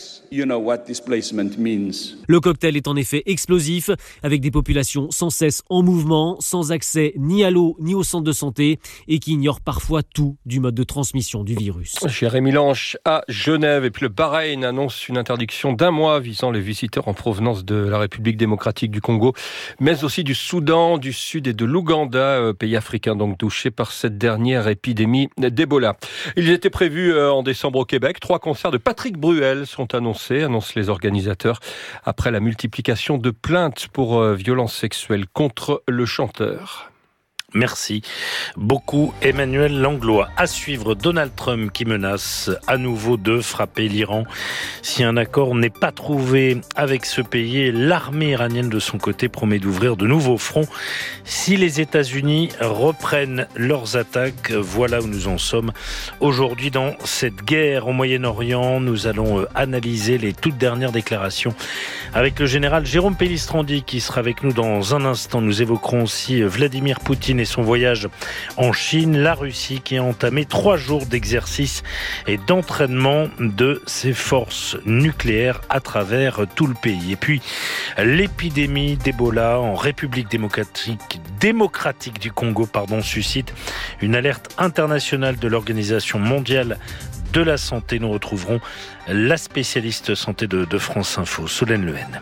Le cocktail est en effet explosif, avec des populations sans cesse en mouvement, sans accès ni à l'eau ni au centre de santé et qui ignorent parfois tout du mode de transmission du virus. Jérémy Lanche à Genève. Et puis le Bahreïn annonce une interdiction d'un mois visant les visiteurs en provenance de la République démocratique du Congo, mais aussi du Soudan, du Sud et de l'Ouganda, pays africains donc touchés par cette dernière épidémie d'Ebola. Ils étaient prévus en décembre au Québec. Trois concerts de Patrick Bruel sont annoncés, annoncent les organisateurs, après la multiplication de plaintes pour violences sexuelles contre le chanteur. Merci beaucoup Emmanuel Langlois. À suivre, Donald Trump qui menace à nouveau de frapper l'Iran si un accord n'est pas trouvé avec ce pays. L'armée iranienne de son côté promet d'ouvrir de nouveaux fronts si les États-Unis reprennent leurs attaques. Voilà où nous en sommes aujourd'hui dans cette guerre au Moyen-Orient. Nous allons analyser les toutes dernières déclarations avec le général Jérôme Pellistrandi qui sera avec nous dans un instant. Nous évoquerons aussi Vladimir Poutine Poutine et son voyage en Chine. La Russie qui a entamé trois jours d'exercice et d'entraînement de ses forces nucléaires à travers tout le pays. Et puis, l'épidémie d'Ebola en République démocratique, démocratique du Congo pardon, suscite une alerte internationale de l'Organisation mondiale de la santé. Nous retrouverons la spécialiste santé de, de France Info, Solène Lehen.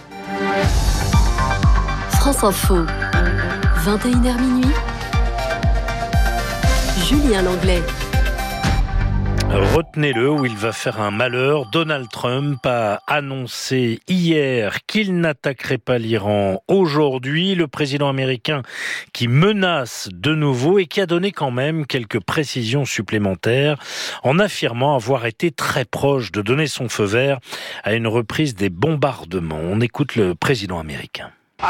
France Info, vingt et une heures minuit, Julien Langlais. Retenez-le, où il va faire un malheur. Donald Trump a annoncé hier qu'il n'attaquerait pas l'Iran aujourd'hui. Le président américain qui menace de nouveau et qui a donné quand même quelques précisions supplémentaires en affirmant avoir été très proche de donner son feu vert à une reprise des bombardements. On écoute le président américain.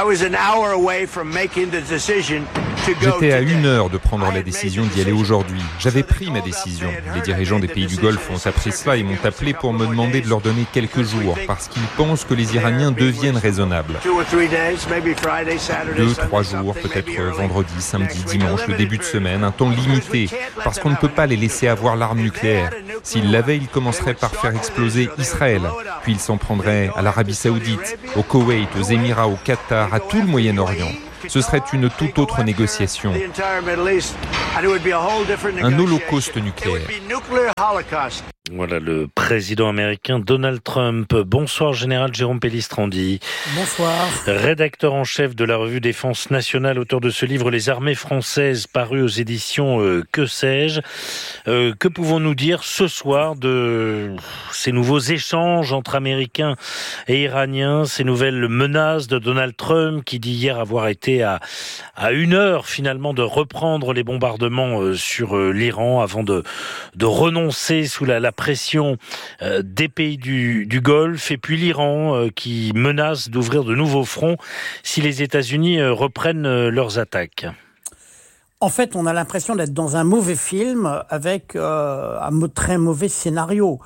J'étais à une heure de prendre la décision d'y aller aujourd'hui. J'avais pris ma décision. Les dirigeants des pays du Golfe ont appris cela et m'ont appelé pour me demander de leur donner quelques jours parce qu'ils pensent que les Iraniens deviennent raisonnables. Deux, trois jours, peut-être vendredi, samedi, dimanche, le début de semaine, un temps limité parce qu'on ne peut pas les laisser avoir l'arme nucléaire. S'ils l'avaient, ils commenceraient par faire exploser Israël, puis ils s'en prendraient à l'Arabie Saoudite, au Koweït, aux Émirats, au Qatar, à tout le Moyen-Orient. Ce serait une toute autre négociation. Un holocauste nucléaire. Voilà le président américain Donald Trump. Bonsoir Général Jérôme Pellistrandi. Bonsoir. Rédacteur en chef de la revue Défense Nationale, auteur de ce livre Les armées françaises, paru aux éditions euh, Que sais-je. Euh, que pouvons-nous dire ce soir de ces nouveaux échanges entre Américains et Iraniens, ces nouvelles menaces de Donald Trump qui dit hier avoir été à, à une heure finalement de reprendre les bombardements euh, sur euh, l'Iran avant de, de renoncer sous la, la pression euh, des pays du, du Golfe, et puis l'Iran euh, qui menace d'ouvrir de nouveaux fronts si les États-Unis euh, reprennent euh, leurs attaques. En fait, on a l'impression d'être dans un mauvais film avec euh, un très mauvais scénario.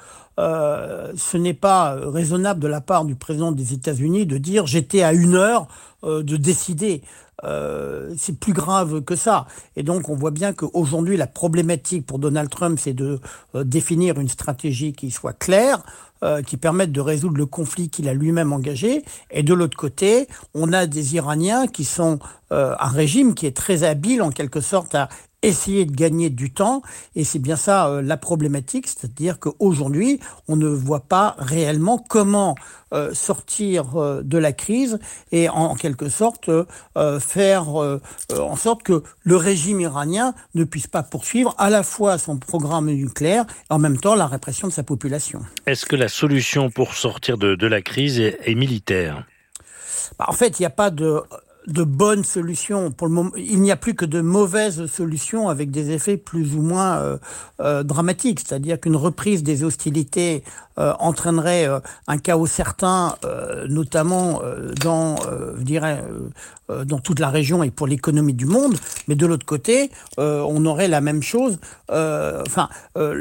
Euh, ce n'est pas raisonnable de la part du président des États-Unis de dire « j'étais à une heure euh, de décider ». Euh, c'est plus grave que ça. Et donc, on voit bien qu'aujourd'hui, la problématique pour Donald Trump, c'est de euh, définir une stratégie qui soit claire, euh, qui permette de résoudre le conflit qu'il a lui-même engagé. Et de l'autre côté, on a des Iraniens qui sont euh, un régime qui est très habile, en quelque sorte, à essayer de gagner du temps, et c'est bien ça euh, la problématique, c'est-à-dire qu'aujourd'hui, on ne voit pas réellement comment euh, sortir euh, de la crise et en, en quelque sorte euh, faire euh, en sorte que le régime iranien ne puisse pas poursuivre à la fois son programme nucléaire et en même temps la répression de sa population. Est-ce que la solution pour sortir de, de la crise est, est militaire ? Bah, en fait, il n'y a pas de... de bonnes solutions. Pour le moment, il n'y a plus que de mauvaises solutions avec des effets plus ou moins euh, euh, dramatiques. C'est-à-dire qu'une reprise des hostilités euh, entraînerait euh, un chaos certain, euh, notamment euh, dans, euh, je dirais, euh, dans toute la région et pour l'économie du monde. Mais de l'autre côté, euh, on aurait la même chose. Euh, enfin, euh,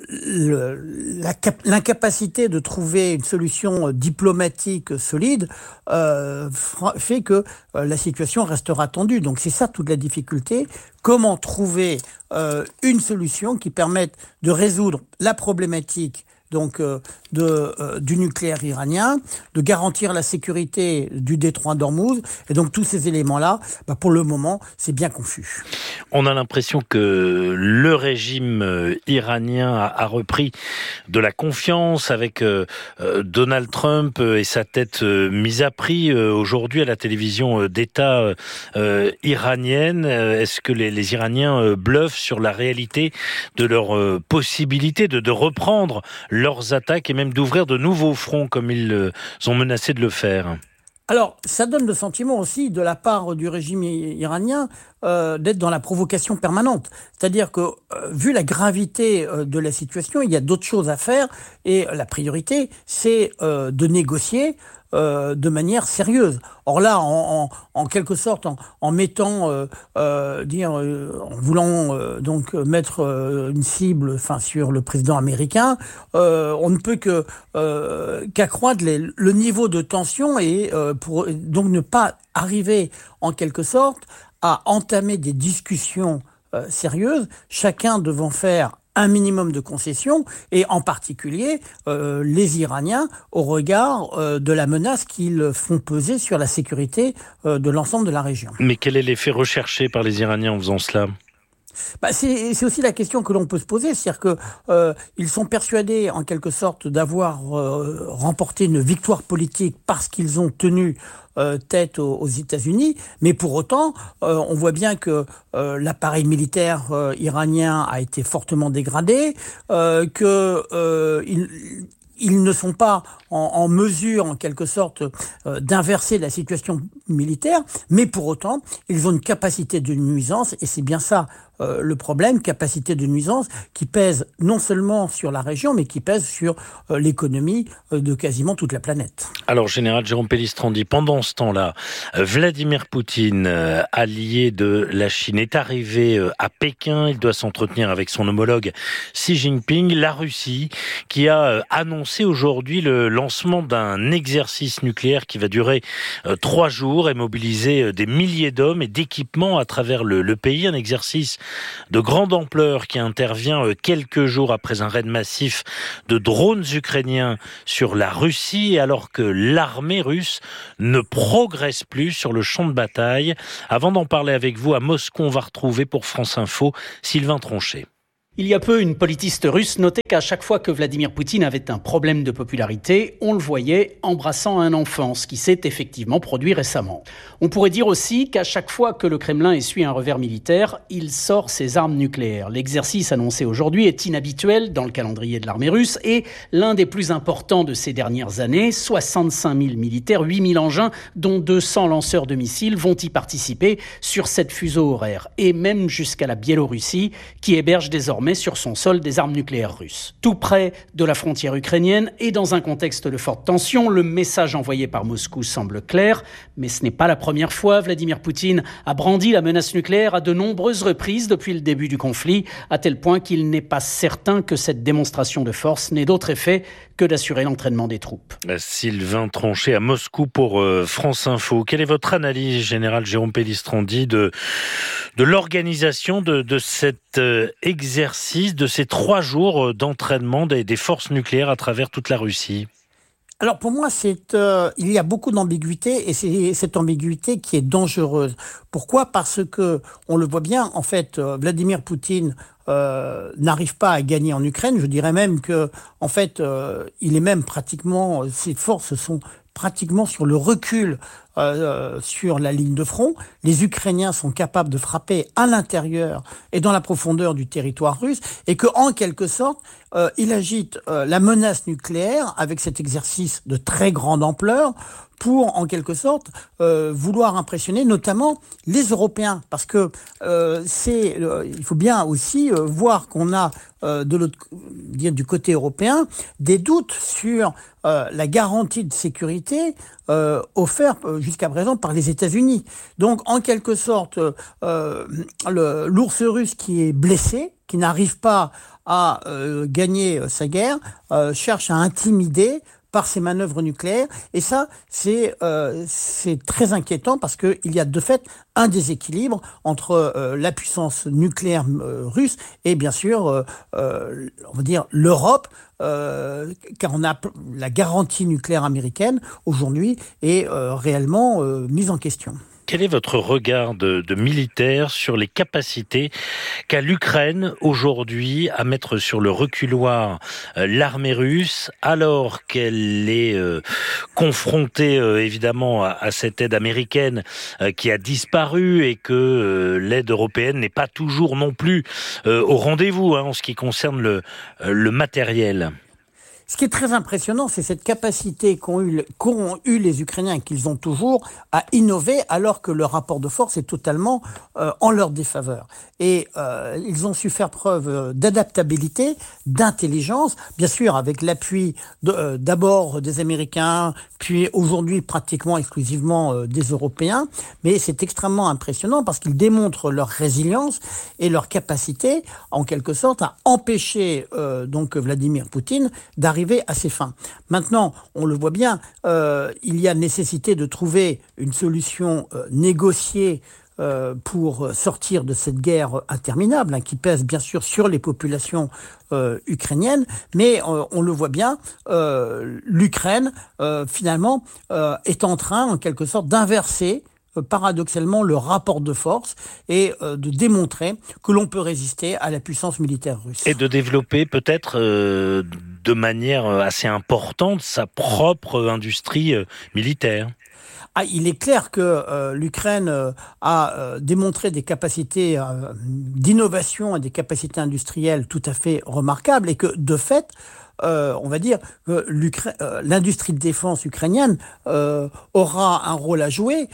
le, la cap- l'incapacité de trouver une solution diplomatique solide euh, fait que euh, la situation restera tendue. Donc c'est ça toute la difficulté. Comment trouver euh, une solution qui permette de résoudre la problématique donc euh, de, euh, du nucléaire iranien, de garantir la sécurité du détroit d'Ormuz. Et donc tous ces éléments-là, bah, pour le moment, c'est bien confus. On a l'impression que le régime iranien a, a repris de la confiance avec euh, Donald Trump et sa tête euh, mise à prix euh, aujourd'hui à la télévision d'État euh, iranienne. Est-ce que les, les Iraniens euh, bluffent sur la réalité de leur euh, possibilité de, de reprendre leurs attaques et même d'ouvrir de nouveaux fronts comme ils euh, ont menacé de le faire ? Alors, ça donne le sentiment aussi de la part du régime iranien euh, d'être dans la provocation permanente. C'est-à-dire que, euh, vu la gravité euh, de la situation, il y a d'autres choses à faire et la priorité, c'est euh, de négocier Euh, de manière sérieuse. Or là, en, en, en quelque sorte, en, en mettant, euh, euh, dire, euh, en voulant euh, donc mettre euh, une cible, enfin, sur le président américain, euh, on ne peut que euh, qu'accroître les, le niveau de tension et euh, pour donc ne pas arriver en quelque sorte à entamer des discussions euh, sérieuses, chacun devant faire un minimum de concessions, et en particulier euh, les Iraniens au regard euh, de la menace qu'ils font peser sur la sécurité euh, de l'ensemble de la région. Mais quel est l'effet recherché par les Iraniens en faisant cela ? Bah c'est, c'est aussi la question que l'on peut se poser, c'est-à-dire que euh, ils sont persuadés en quelque sorte d'avoir euh, remporté une victoire politique parce qu'ils ont tenu euh, tête aux, aux États-Unis, mais pour autant, euh, on voit bien que euh, l'appareil militaire euh, iranien a été fortement dégradé, euh, que euh, il, ils ne sont pas en, en mesure, en quelque sorte, euh, d'inverser la situation militaire, mais pour autant, ils ont une capacité de nuisance, et c'est bien ça euh, le problème, capacité de nuisance qui pèse non seulement sur la région, mais qui pèse sur euh, l'économie euh, de quasiment toute la planète. Alors, général Jérôme Pellistrandi, pendant ce temps-là, Vladimir Poutine, euh, allié de la Chine, est arrivé euh, à Pékin. Il doit s'entretenir avec son homologue Xi Jinping. La Russie, qui a euh, annoncé aujourd'hui le lancement d'un exercice nucléaire qui va durer euh, trois jours et mobiliser euh, des milliers d'hommes et d'équipements à travers le, le pays. Un exercice de grande ampleur qui intervient euh, quelques jours après un raid massif de drones ukrainiens sur la Russie, alors que l'armée russe ne progresse plus sur le champ de bataille. Avant d'en parler avec vous, à Moscou, on va retrouver pour France Info Sylvain Tronchet. Il y a peu, une politiste russe notait qu'à chaque fois que Vladimir Poutine avait un problème de popularité, on le voyait embrassant un enfant, ce qui s'est effectivement produit récemment. On pourrait dire aussi qu'à chaque fois que le Kremlin essuie un revers militaire, il sort ses armes nucléaires. L'exercice annoncé aujourd'hui est inhabituel dans le calendrier de l'armée russe et l'un des plus importants de ces dernières années. soixante-cinq mille militaires, huit mille engins, dont deux cents lanceurs de missiles vont y participer sur cette fuseau horaire. Et même jusqu'à la Biélorussie, qui héberge désormais sur son sol des armes nucléaires russes. Tout près de la frontière ukrainienne et dans un contexte de forte tension, le message envoyé par Moscou semble clair, mais ce n'est pas la première fois. Vladimir Poutine a brandi la menace nucléaire à de nombreuses reprises depuis le début du conflit, à tel point qu'il n'est pas certain que cette démonstration de force n'ait d'autre effet que d'assurer l'entraînement des troupes. Sylvain Tronchet à Moscou pour euh, France Info. Quelle est votre analyse, général Jérôme Pellistrandi, de, de l'organisation de, de cet euh, exercice, de ces trois jours d'entraînement des, des forces nucléaires à travers toute la Russie ? Alors pour moi, c'est euh, il y a beaucoup d'ambiguïté et c'est cette ambiguïté qui est dangereuse. Pourquoi ? Parce que on le voit bien, en fait, euh, Vladimir Poutine euh, n'arrive pas à gagner en Ukraine. Je dirais même que, en fait, euh, il est même pratiquement, ses forces sont pratiquement sur le recul euh, sur la ligne de front. Les Ukrainiens sont capables de frapper à l'intérieur et dans la profondeur du territoire russe, et que, en quelque sorte, euh, il agite euh, la menace nucléaire avec cet exercice de très grande ampleur pour, en quelque sorte, euh, vouloir impressionner notamment les Européens, parce que euh, c'est, euh, il faut bien aussi euh, voir qu'on a euh, de l'autre, dire du côté européen, des doutes sur euh, la garantie de sécurité euh, offerte euh, jusqu'à présent par les États-Unis. Donc, en quelque sorte, euh, le, l'ours russe qui est blessé, qui n'arrive pas à euh, gagner euh, sa guerre, euh, cherche à intimider par ces manœuvres nucléaires, et ça, c'est euh, c'est très inquiétant parce que il y a de fait un déséquilibre entre euh, la puissance nucléaire euh, russe et bien sûr, euh, euh, on va dire l'Europe, euh, car on a la garantie nucléaire américaine aujourd'hui est euh, réellement euh, mise en question. Quel est votre regard de, de militaire sur les capacités qu'a l'Ukraine aujourd'hui à mettre sur le reculoir euh, l'armée russe, alors qu'elle est euh, confrontée euh, évidemment à, à cette aide américaine euh, qui a disparu et que euh, l'aide européenne n'est pas toujours non plus euh, au rendez-vous hein, en ce qui concerne le, euh, le matériel? Ce qui est très impressionnant, c'est cette capacité qu'ont eu, qu'ont eu les Ukrainiens, qu'ils ont toujours, à innover alors que le rapport de force est totalement euh, en leur défaveur. Et euh, ils ont su faire preuve d'adaptabilité, d'intelligence, bien sûr avec l'appui de, euh, d'abord des Américains, puis aujourd'hui pratiquement exclusivement euh, des Européens. Mais c'est extrêmement impressionnant parce qu'ils démontrent leur résilience et leur capacité, en quelque sorte, à empêcher euh, donc Vladimir Poutine d'arriver à ses fins. Maintenant, on le voit bien, euh, il y a nécessité de trouver une solution euh, négociée euh, pour sortir de cette guerre interminable, hein, qui pèse bien sûr sur les populations euh, ukrainiennes, mais euh, on le voit bien, euh, l'Ukraine euh, finalement euh, est en train en quelque sorte d'inverser paradoxalement le rapport de force et euh, de démontrer que l'on peut résister à la puissance militaire russe. Et de développer peut-être euh, de manière assez importante sa propre industrie euh, militaire. Ah, il est clair que euh, l'Ukraine euh, a euh, démontré des capacités euh, d'innovation et des capacités industrielles tout à fait remarquables et que de fait, Euh, on va dire que euh, l'industrie de défense ukrainienne euh, aura un rôle à jouer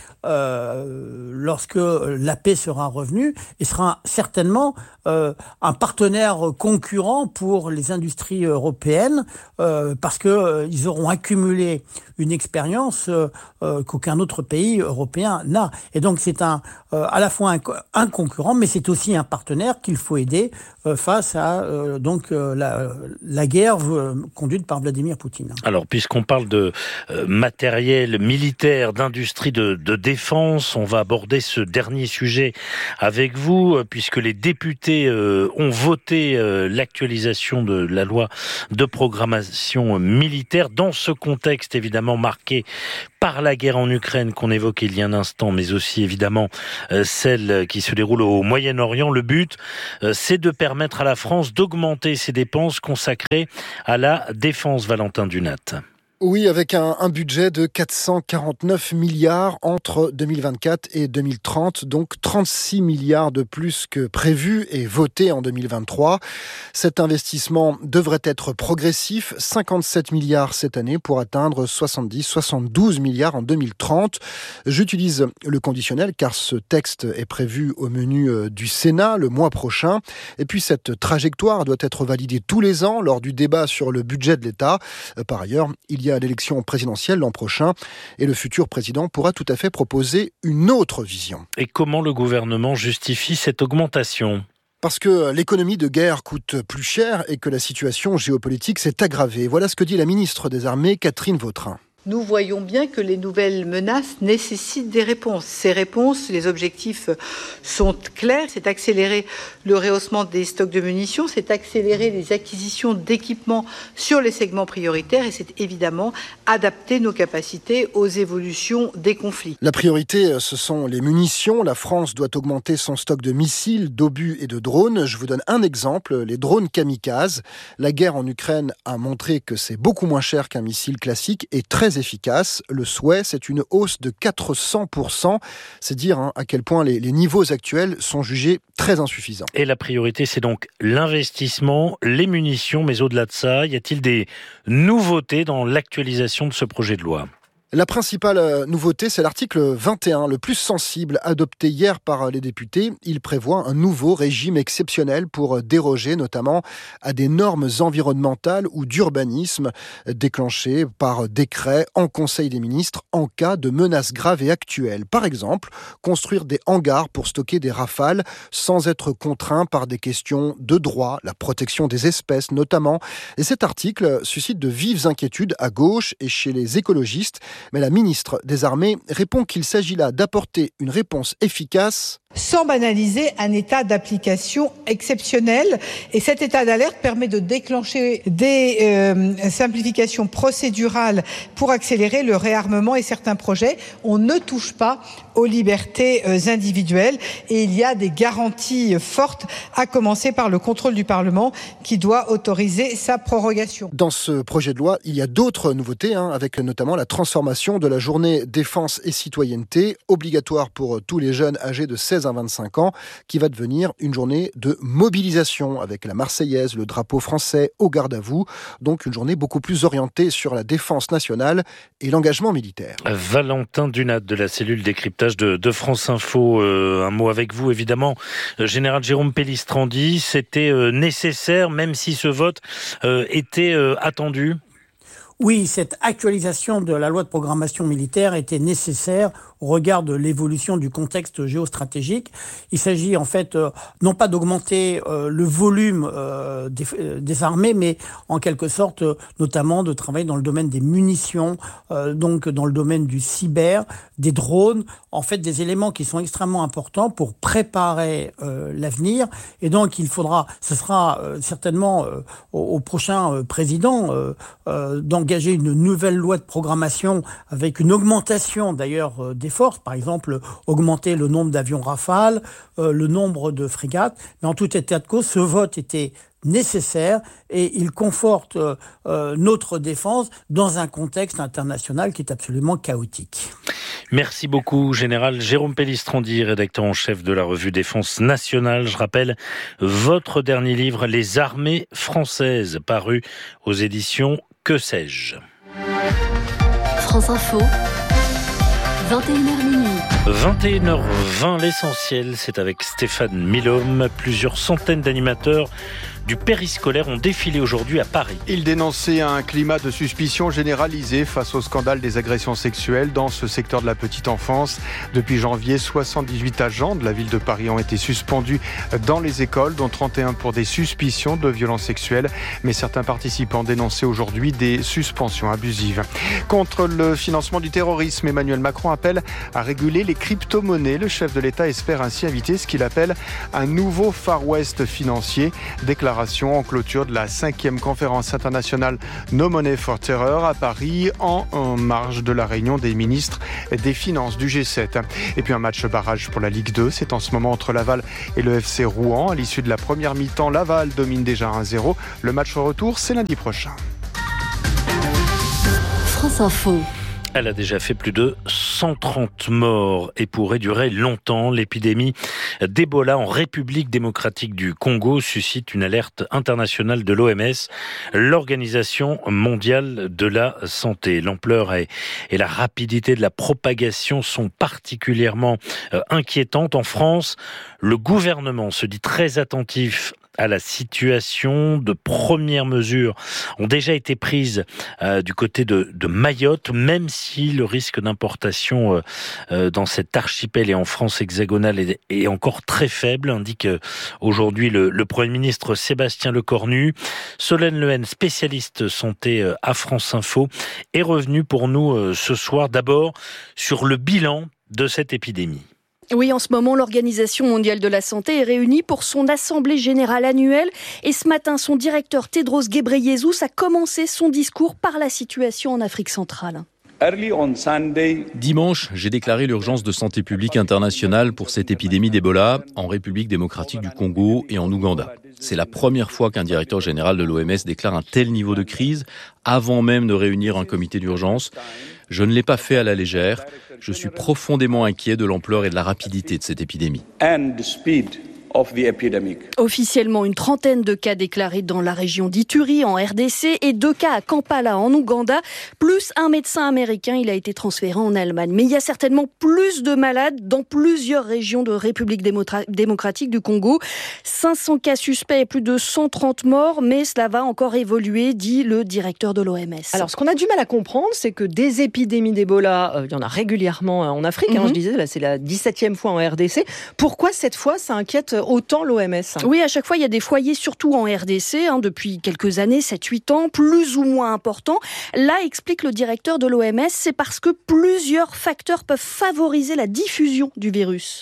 euh, lorsque la paix sera revenue et sera certainement euh, un partenaire concurrent pour les industries européennes euh, parce que euh, ils auront accumulé une expérience euh, euh, qu'aucun autre pays européen n'a. Et donc c'est un, euh, à la fois un, un concurrent, mais c'est aussi un partenaire qu'il faut aider euh, face à euh, donc euh, la, la guerre conduite par Vladimir Poutine. Alors, puisqu'on parle de euh, matériel militaire, d'industrie de, de défense, on va aborder ce dernier sujet avec vous, euh, puisque les députés euh, ont voté euh, l'actualisation de la loi de programmation militaire, dans ce contexte évidemment marqué par la guerre en Ukraine qu'on évoquait il y a un instant, mais aussi évidemment euh, celle qui se déroule au Moyen-Orient. Le but, euh, c'est de permettre à la France d'augmenter ses dépenses consacrées à la défense, Valentin Dunat. Oui, avec un, un budget de quatre cent quarante-neuf milliards entre deux mille vingt-quatre et deux mille trente, donc trente-six milliards de plus que prévu et voté en deux mille vingt-trois. Cet investissement devrait être progressif, cinquante-sept milliards cette année pour atteindre soixante-dix à soixante-douze milliards en deux mille trente. J'utilise le conditionnel car ce texte est prévu au menu du Sénat le mois prochain. Et puis cette trajectoire doit être validée tous les ans lors du débat sur le budget de l'État. Par ailleurs, il y a à l'élection présidentielle l'an prochain et le futur président pourra tout à fait proposer une autre vision. Et comment le gouvernement justifie cette augmentation ? Parce que l'économie de guerre coûte plus cher et que la situation géopolitique s'est aggravée. Voilà ce que dit la ministre des Armées, Catherine Vautrin. Nous voyons bien que les nouvelles menaces nécessitent des réponses. Ces réponses, les objectifs sont clairs. C'est accélérer le rehaussement des stocks de munitions, c'est accélérer les acquisitions d'équipements sur les segments prioritaires et c'est évidemment adapter nos capacités aux évolutions des conflits. La priorité, ce sont les munitions. La France doit augmenter son stock de missiles, d'obus et de drones. Je vous donne un exemple, les drones kamikazes. La guerre en Ukraine a montré que c'est beaucoup moins cher qu'un missile classique et très efficace. Le souhait, c'est une hausse de quatre cents pour cent. C'est dire hein, à quel point les, les niveaux actuels sont jugés très insuffisants. Et la priorité, c'est donc l'investissement, les munitions, mais au-delà de ça, y a-t-il des nouveautés dans l'actualisation de ce projet de loi ? La principale nouveauté, c'est l'article vingt et un, le plus sensible, adopté hier par les députés. Il prévoit un nouveau régime exceptionnel pour déroger notamment à des normes environnementales ou d'urbanisme déclenchées par décret en Conseil des ministres en cas de menaces graves et actuelles. Par exemple, construire des hangars pour stocker des rafales sans être contraint par des questions de droit, la protection des espèces notamment. Et cet article suscite de vives inquiétudes à gauche et chez les écologistes. Mais la ministre des Armées répond qu'il s'agit là d'apporter une réponse efficace sans banaliser un état d'application exceptionnel. Et cet état d'alerte permet de déclencher des euh, simplifications procédurales pour accélérer le réarmement et certains projets. On ne touche pas aux libertés euh, individuelles et il y a des garanties fortes, à commencer par le contrôle du Parlement qui doit autoriser sa prorogation. Dans ce projet de loi, il y a d'autres nouveautés, hein, avec notamment la transformation de la journée défense et citoyenneté, obligatoire pour tous les jeunes âgés de seize à vingt-cinq ans, qui va devenir une journée de mobilisation avec la Marseillaise, le drapeau français au garde à vous. Donc une journée beaucoup plus orientée sur la défense nationale et l'engagement militaire. Valentin Dunat de la cellule décryptage de, de France Info. Euh, un mot avec vous évidemment. Euh, Général Jérôme Pellistrandi, c'était euh, nécessaire même si ce vote euh, était euh, attendu? Oui, cette actualisation de la loi de programmation militaire était nécessaire au regard de l'évolution du contexte géostratégique. Il s'agit en fait euh, non pas d'augmenter euh, le volume euh, des, euh, des armées, mais en quelque sorte euh, notamment de travailler dans le domaine des munitions, euh, donc dans le domaine du cyber, des drones, en fait des éléments qui sont extrêmement importants pour préparer euh, l'avenir. Et donc il faudra, ce sera euh, certainement euh, au, au prochain euh, président euh, euh, d'engager une nouvelle loi de programmation avec une augmentation d'ailleurs euh, des forces, par exemple augmenter le nombre d'avions Rafale, euh, le nombre de frégates. Mais en tout état de cause, ce vote était nécessaire et il conforte euh, euh, notre défense dans un contexte international qui est absolument chaotique. Merci beaucoup, Général Jérôme Pellistrandi, rédacteur en chef de la revue Défense Nationale. Je rappelle votre dernier livre, Les armées françaises, paru aux éditions Que sais-je. France Info, vingt et une heures minuit. vingt et une heures vingt, l'essentiel, c'est avec Stéphane Milhomme. Plusieurs centaines d'animateurs du périscolaire ont défilé aujourd'hui à Paris. Ils dénonçaient un climat de suspicion généralisé face au scandale des agressions sexuelles dans ce secteur de la petite enfance. Depuis janvier, soixante-dix-huit agents de la ville de Paris ont été suspendus dans les écoles, dont trente et un pour des suspicions de violences sexuelles. Mais certains participants dénonçaient aujourd'hui des suspensions abusives. Contre le financement du terrorisme, Emmanuel Macron appelle à réguler les crypto-monnaies. Le chef de l'État espère ainsi éviter ce qu'il appelle un nouveau Far West financier. Déclaration en clôture de la cinquième conférence internationale No Money for Terror à Paris, en, en marge de la réunion des ministres des Finances du G sept. Et puis un match barrage pour la Ligue deux, c'est en ce moment entre Laval et le F C Rouen. À l'issue de la première mi-temps, Laval domine déjà un zéro. Le match retour, c'est lundi prochain. France Info. Elle a déjà fait plus de cent trente morts et pourrait durer longtemps. L'épidémie d'Ebola en République démocratique du Congo suscite une alerte internationale de l'O M S, l'Organisation mondiale de la santé. L'ampleur et, et la rapidité de la propagation sont particulièrement euh, inquiétantes. En France, le gouvernement se dit très attentif à la situation. De premières mesures ont déjà été prises euh, du côté de, de Mayotte, même si le risque d'importation euh, euh, dans cet archipel et en France hexagonale est, est encore très faible, indique euh, aujourd'hui le, le Premier ministre Sébastien Lecornu. Solène Lehen, spécialiste santé euh, à France Info, est revenue pour nous euh, ce soir d'abord sur le bilan de cette épidémie. Oui, en ce moment, l'Organisation mondiale de la santé est réunie pour son assemblée générale annuelle. Et ce matin, son directeur Tedros Ghebreyesus a commencé son discours par la situation en Afrique centrale. Dimanche, j'ai déclaré l'urgence de santé publique internationale pour cette épidémie d'Ebola en République démocratique du Congo et en Ouganda. C'est la première fois qu'un directeur général de l'O M S déclare un tel niveau de crise avant même de réunir un comité d'urgence. Je ne l'ai pas fait à la légère. Je suis profondément inquiet de l'ampleur et de la rapidité de cette épidémie. Officiellement, une trentaine de cas déclarés dans la région d'Ituri, en R D C, et deux cas à Kampala, en Ouganda, plus un médecin américain. Il a été transféré en Allemagne. Mais il y a certainement plus de malades dans plusieurs régions de République démocratique du Congo. cinq cents cas suspects et plus de cent trente morts, mais cela va encore évoluer, dit le directeur de l'O M S. Alors, ce qu'on a du mal à comprendre, c'est que des épidémies d'Ebola, euh, il y en a régulièrement en Afrique. Mm-hmm. hein, je disais, là, c'est la dix-septième fois en R D C. Pourquoi cette fois, ça inquiète autant l'O M S? Oui, à chaque fois, il y a des foyers, surtout en R D C, hein, depuis quelques années, sept huit ans, plus ou moins importants. Là, explique le directeur de l'O M S, c'est parce que plusieurs facteurs peuvent favoriser la diffusion du virus.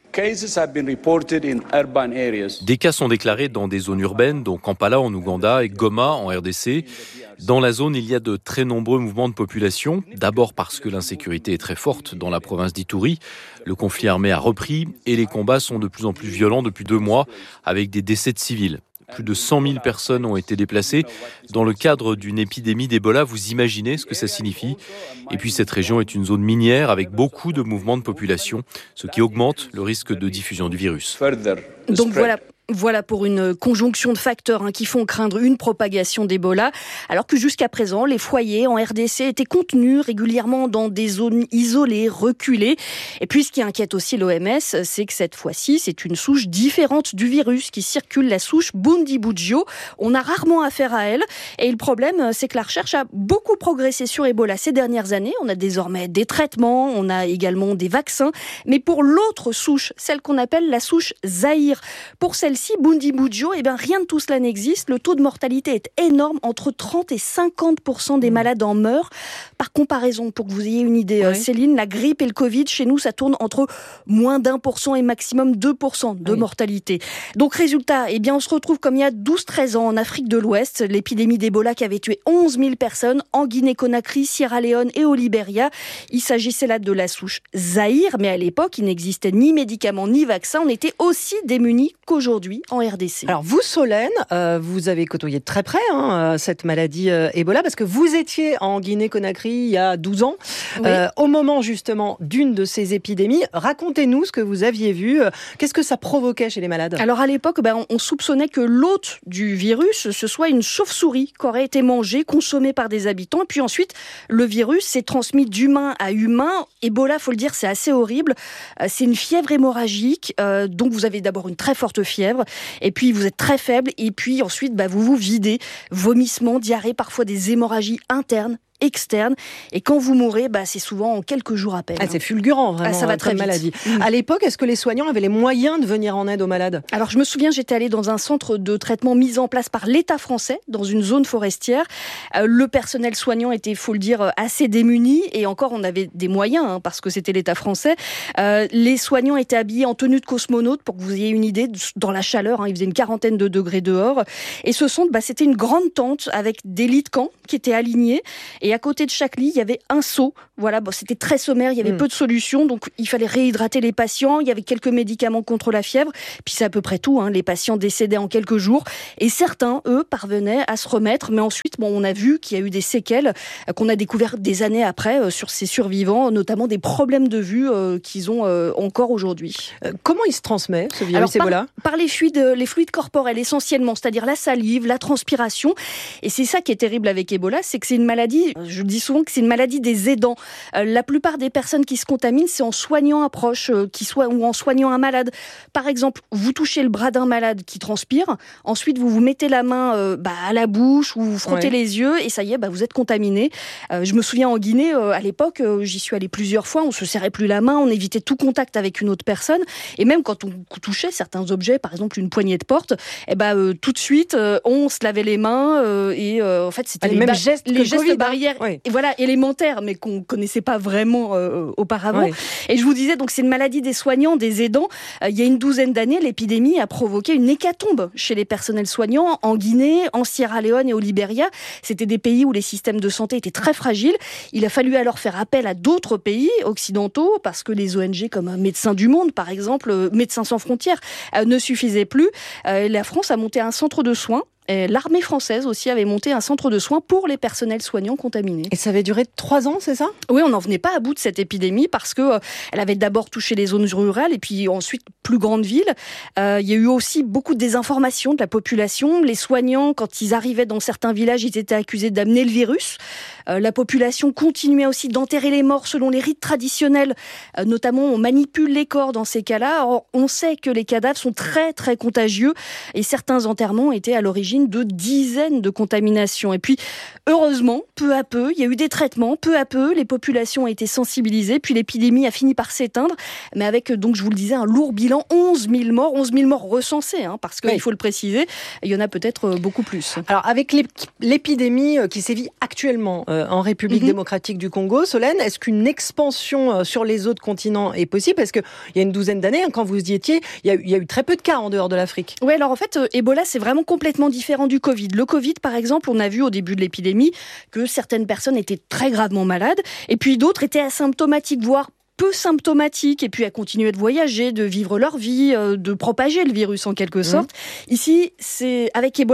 Des cas sont déclarés dans des zones urbaines, dont Kampala en Ouganda et Goma en R D C. Dans la zone, il y a de très nombreux mouvements de population. D'abord parce que l'insécurité est très forte dans la province d'Ituri. Le conflit armé a repris et les combats sont de plus en plus violents depuis deux mois, avec des décès de civils. Plus de cent mille personnes ont été déplacées. Dans le cadre d'une épidémie d'Ebola, vous imaginez ce que ça signifie. Et puis cette région est une zone minière avec beaucoup de mouvements de population, ce qui augmente le risque de diffusion du virus. Donc voilà, Voilà pour une conjonction de facteurs hein, qui font craindre une propagation d'Ebola, alors que jusqu'à présent, les foyers en R D C étaient contenus régulièrement dans des zones isolées, reculées. Et puis ce qui inquiète aussi l'O M S, c'est que cette fois-ci, c'est une souche différente du virus qui circule, la souche Bundibugyo. On a rarement affaire à elle. Et le problème, c'est que la recherche a beaucoup progressé sur Ebola ces dernières années. On a désormais des traitements, on a également des vaccins. Mais pour l'autre souche, celle qu'on appelle la souche Zaïre, pour celle Celle-ci, Bundibugyo, eh bien, rien de tout cela n'existe. Le taux de mortalité est énorme. Entre trente et cinquante pour cent des malades en meurent. Par comparaison, pour que vous ayez une idée, oui. Céline, la grippe et le Covid, chez nous, ça tourne entre moins d'un pour cent et maximum deux pour cent de oui. mortalité. Donc, résultat, eh bien, on se retrouve comme il y a douze treize ans en Afrique de l'Ouest. L'épidémie d'Ebola qui avait tué onze mille personnes en Guinée-Conakry, Sierra Leone et au Libéria. Il s'agissait là de la souche Zaïre, mais à l'époque, il n'existait ni médicaments ni vaccins. On était aussi démunis qu'aujourd'hui en R D C. Alors vous, Solène, euh, vous avez côtoyé de très près hein, cette maladie euh, Ebola, parce que vous étiez en Guinée-Conakry il y a douze ans, oui. euh, au moment justement d'une de ces épidémies. Racontez-nous ce que vous aviez vu. Qu'est-ce que ça provoquait chez les malades ? Alors à l'époque, ben, on, on soupçonnait que l'hôte du virus, ce soit une chauve-souris qui aurait été mangée, consommée par des habitants. Et puis ensuite, le virus s'est transmis d'humain à humain. Ebola, faut le dire, c'est assez horrible. Euh, c'est une fièvre hémorragique. Euh, donc vous avez d'abord une très forte fièvre. Et puis vous êtes très faible, et puis ensuite bah, vous vous videz, vomissements, diarrhée, parfois des hémorragies internes, externes, et quand vous mourrez, bah, c'est souvent en quelques jours à peine. Ah, c'est fulgurant, vraiment, ah, ça va très vite. Maladie. Mmh. À l'époque, est-ce que les soignants avaient les moyens de venir en aide aux malades ? Alors je me souviens, j'étais allée dans un centre de traitement mis en place par l'État français, dans une zone forestière. Euh, le personnel soignant était, faut le dire, assez démuni, et encore on avait des moyens, hein, parce que c'était l'État français. Euh, les soignants étaient habillés en tenue de cosmonaute, pour que vous ayez une idée, dans la chaleur, hein, il faisait une quarantaine de degrés dehors, et ce centre, bah, c'était une grande tente avec des lits de camp qui étaient alignés, et à côté de chaque lit, il y avait un seau. Voilà, bon, c'était très sommaire, il y avait mmh. peu de solutions, donc il fallait réhydrater les patients, il y avait quelques médicaments contre la fièvre, puis c'est à peu près tout, hein. Les patients décédaient en quelques jours, et certains, eux, parvenaient à se remettre, mais ensuite, bon, on a vu qu'il y a eu des séquelles euh, qu'on a découvert des années après euh, sur ces survivants, notamment des problèmes de vue euh, qu'ils ont euh, encore aujourd'hui. Euh, comment il se transmet, ce virus Alors, par, Ebola ? Par les fluides, les fluides corporels, essentiellement, c'est-à-dire la salive, la transpiration, et c'est ça qui est terrible avec Ebola, c'est que c'est une maladie, je dis souvent que c'est une maladie des aidants. Euh, la plupart des personnes qui se contaminent, c'est en soignant un proche, euh, qui soit, ou en soignant un malade. Par exemple, vous touchez le bras d'un malade qui transpire, ensuite vous vous mettez la main euh, bah, à la bouche, ou vous frottez ouais. les yeux, et ça y est, bah, vous êtes contaminé. Euh, je me souviens en Guinée, euh, à l'époque, euh, j'y suis allée plusieurs fois, on se serrait plus la main, on évitait tout contact avec une autre personne, et même quand on touchait certains objets, par exemple une poignée de porte, et bah, euh, tout de suite, euh, on se lavait les mains, euh, et euh, en fait, c'était ah, les, les mêmes ba- gestes, les gestes COVID, barrières, hein. oui. et voilà, élémentaires, mais qu'on connaissait pas vraiment euh, auparavant. Oui. Et je vous disais, donc c'est une maladie des soignants, des aidants. Euh, il y a une douzaine d'années, l'épidémie a provoqué une hécatombe chez les personnels soignants en Guinée, en Sierra Leone et au Libéria. C'était des pays où les systèmes de santé étaient très fragiles. Il a fallu alors faire appel à d'autres pays occidentaux parce que les O N G comme Médecins du Monde, par exemple, Médecins sans frontières, euh, ne suffisaient plus. Euh, la France a monté un centre de soins. Et l'armée française aussi avait monté un centre de soins pour les personnels soignants contaminés. Et ça avait duré trois ans, c'est ça ? Oui, on n'en venait pas à bout de cette épidémie parce que euh, elle avait d'abord touché les zones rurales et puis ensuite plus grandes villes. Euh, il y a eu aussi beaucoup de désinformation de la population. Les soignants, quand ils arrivaient dans certains villages, ils étaient accusés d'amener le virus. Euh, la population continuait aussi d'enterrer les morts selon les rites traditionnels. Euh, notamment, on manipule les corps dans ces cas-là. Or, on sait que les cadavres sont très très contagieux et certains enterrements étaient à l'origine de dizaines de contaminations. Et puis, heureusement, peu à peu, il y a eu des traitements, peu à peu, les populations ont été sensibilisées, puis l'épidémie a fini par s'éteindre, mais avec, donc je vous le disais, un lourd bilan, onze mille morts, onze mille morts recensés, hein, parce qu'il oui. faut le préciser, il y en a peut-être beaucoup plus. Alors, avec l'épidémie qui sévit actuellement euh, en République mm-hmm. démocratique du Congo, Solène, est-ce qu'une expansion sur les autres continents est possible ? Parce qu'il y a une douzaine d'années, hein, quand vous y étiez, il y, a, il y a eu très peu de cas en dehors de l'Afrique. Oui, alors en fait, euh, Ebola, c'est vraiment complètement différent différent du Covid. Le Covid, par exemple, on a vu au début de l'épidémie que certaines personnes étaient très gravement malades et puis d'autres étaient asymptomatiques, voire peu symptomatiques, et puis à continuer de voyager, de vivre leur vie, de propager le virus en quelque sorte. Mmh. Ici, c'est, avec Ebola, c'est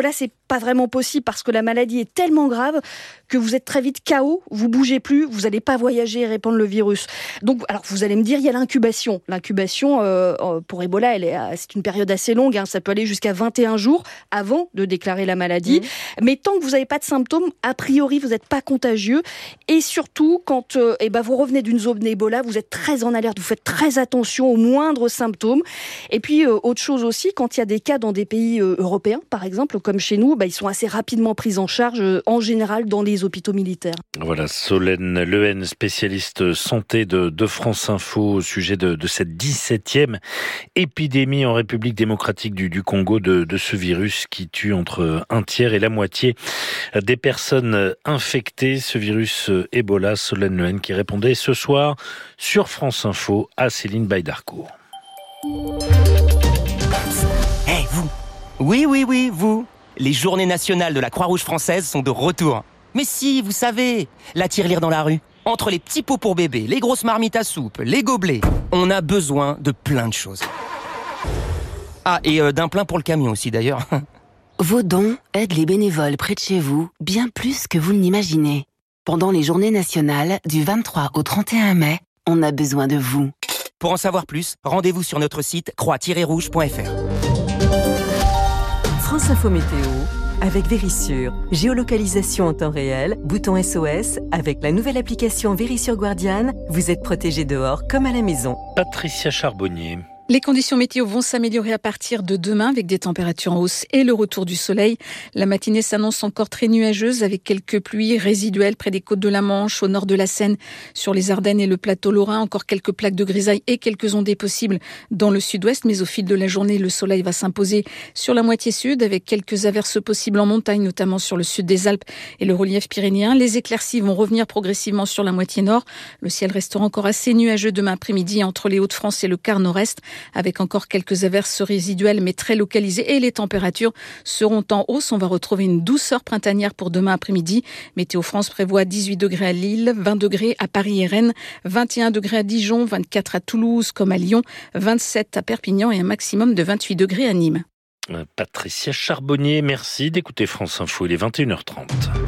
pas vraiment possible parce que la maladie est tellement grave que vous êtes très vite K O, vous bougez plus, vous n'allez pas voyager et répandre le virus. Donc, alors vous allez me dire, il y a l'incubation. L'incubation euh, pour Ebola, elle est, c'est une période assez longue, hein, ça peut aller jusqu'à vingt et un jours avant de déclarer la maladie. Mmh. Mais tant que vous n'avez pas de symptômes, a priori, vous n'êtes pas contagieux. Et surtout, quand euh, eh ben, vous revenez d'une zone Ebola, vous êtes très en alerte, vous faites très attention aux moindres symptômes. Et puis, euh, autre chose aussi, quand il y a des cas dans des pays euh, européens, par exemple, comme chez nous, bah, ils sont assez rapidement pris en charge, euh, en général, dans les hôpitaux militaires. Voilà, Solène Lehen, spécialiste santé de, de France Info, au sujet de, de cette dix-septième épidémie en République démocratique du, du Congo de, de ce virus qui tue entre un tiers et la moitié des personnes infectées. Ce virus Ebola, Solène Lehen qui répondait ce soir sur France Info à Céline Baydarcourt. Eh hey, vous! Oui, oui, oui, vous! Les journées nationales de la Croix-Rouge française sont de retour. Mais si, vous savez, la tirelire dans la rue. Entre les petits pots pour bébés, les grosses marmites à soupe, les gobelets, on a besoin de plein de choses. Ah, et euh, d'un plein pour le camion aussi d'ailleurs. Vos dons aident les bénévoles près de chez vous bien plus que vous ne l'imaginez. Pendant les journées nationales du vingt-trois au trente et un mai, on a besoin de vous. Pour en savoir plus, rendez-vous sur notre site croix tiret rouge point f r. France Info Météo avec Vérissure. Géolocalisation en temps réel, bouton S O S. Avec la nouvelle application Vérissure Guardian, vous êtes protégé dehors comme à la maison. Patricia Charbonnier. Les conditions météo vont s'améliorer à partir de demain avec des températures en hausse et le retour du soleil. La matinée s'annonce encore très nuageuse avec quelques pluies résiduelles près des côtes de la Manche, au nord de la Seine, sur les Ardennes et le plateau lorrain. Encore quelques plaques de grisaille et quelques ondées possibles dans le sud-ouest. Mais au fil de la journée, le soleil va s'imposer sur la moitié sud avec quelques averses possibles en montagne, notamment sur le sud des Alpes et le relief pyrénéen. Les éclaircies vont revenir progressivement sur la moitié nord. Le ciel restera encore assez nuageux demain après-midi entre les Hauts-de-France et le quart nord-est, avec encore quelques averses résiduelles mais très localisées, et les températures seront en hausse. On va retrouver une douceur printanière pour demain après-midi. Météo France prévoit dix-huit degrés à Lille, vingt degrés à Paris et Rennes, vingt et un degrés à Dijon, vingt-quatre à Toulouse comme à Lyon, vingt-sept à Perpignan et un maximum de vingt-huit degrés à Nîmes. Patricia Charbonnier, merci d'écouter France Info, il est vingt et une heures trente.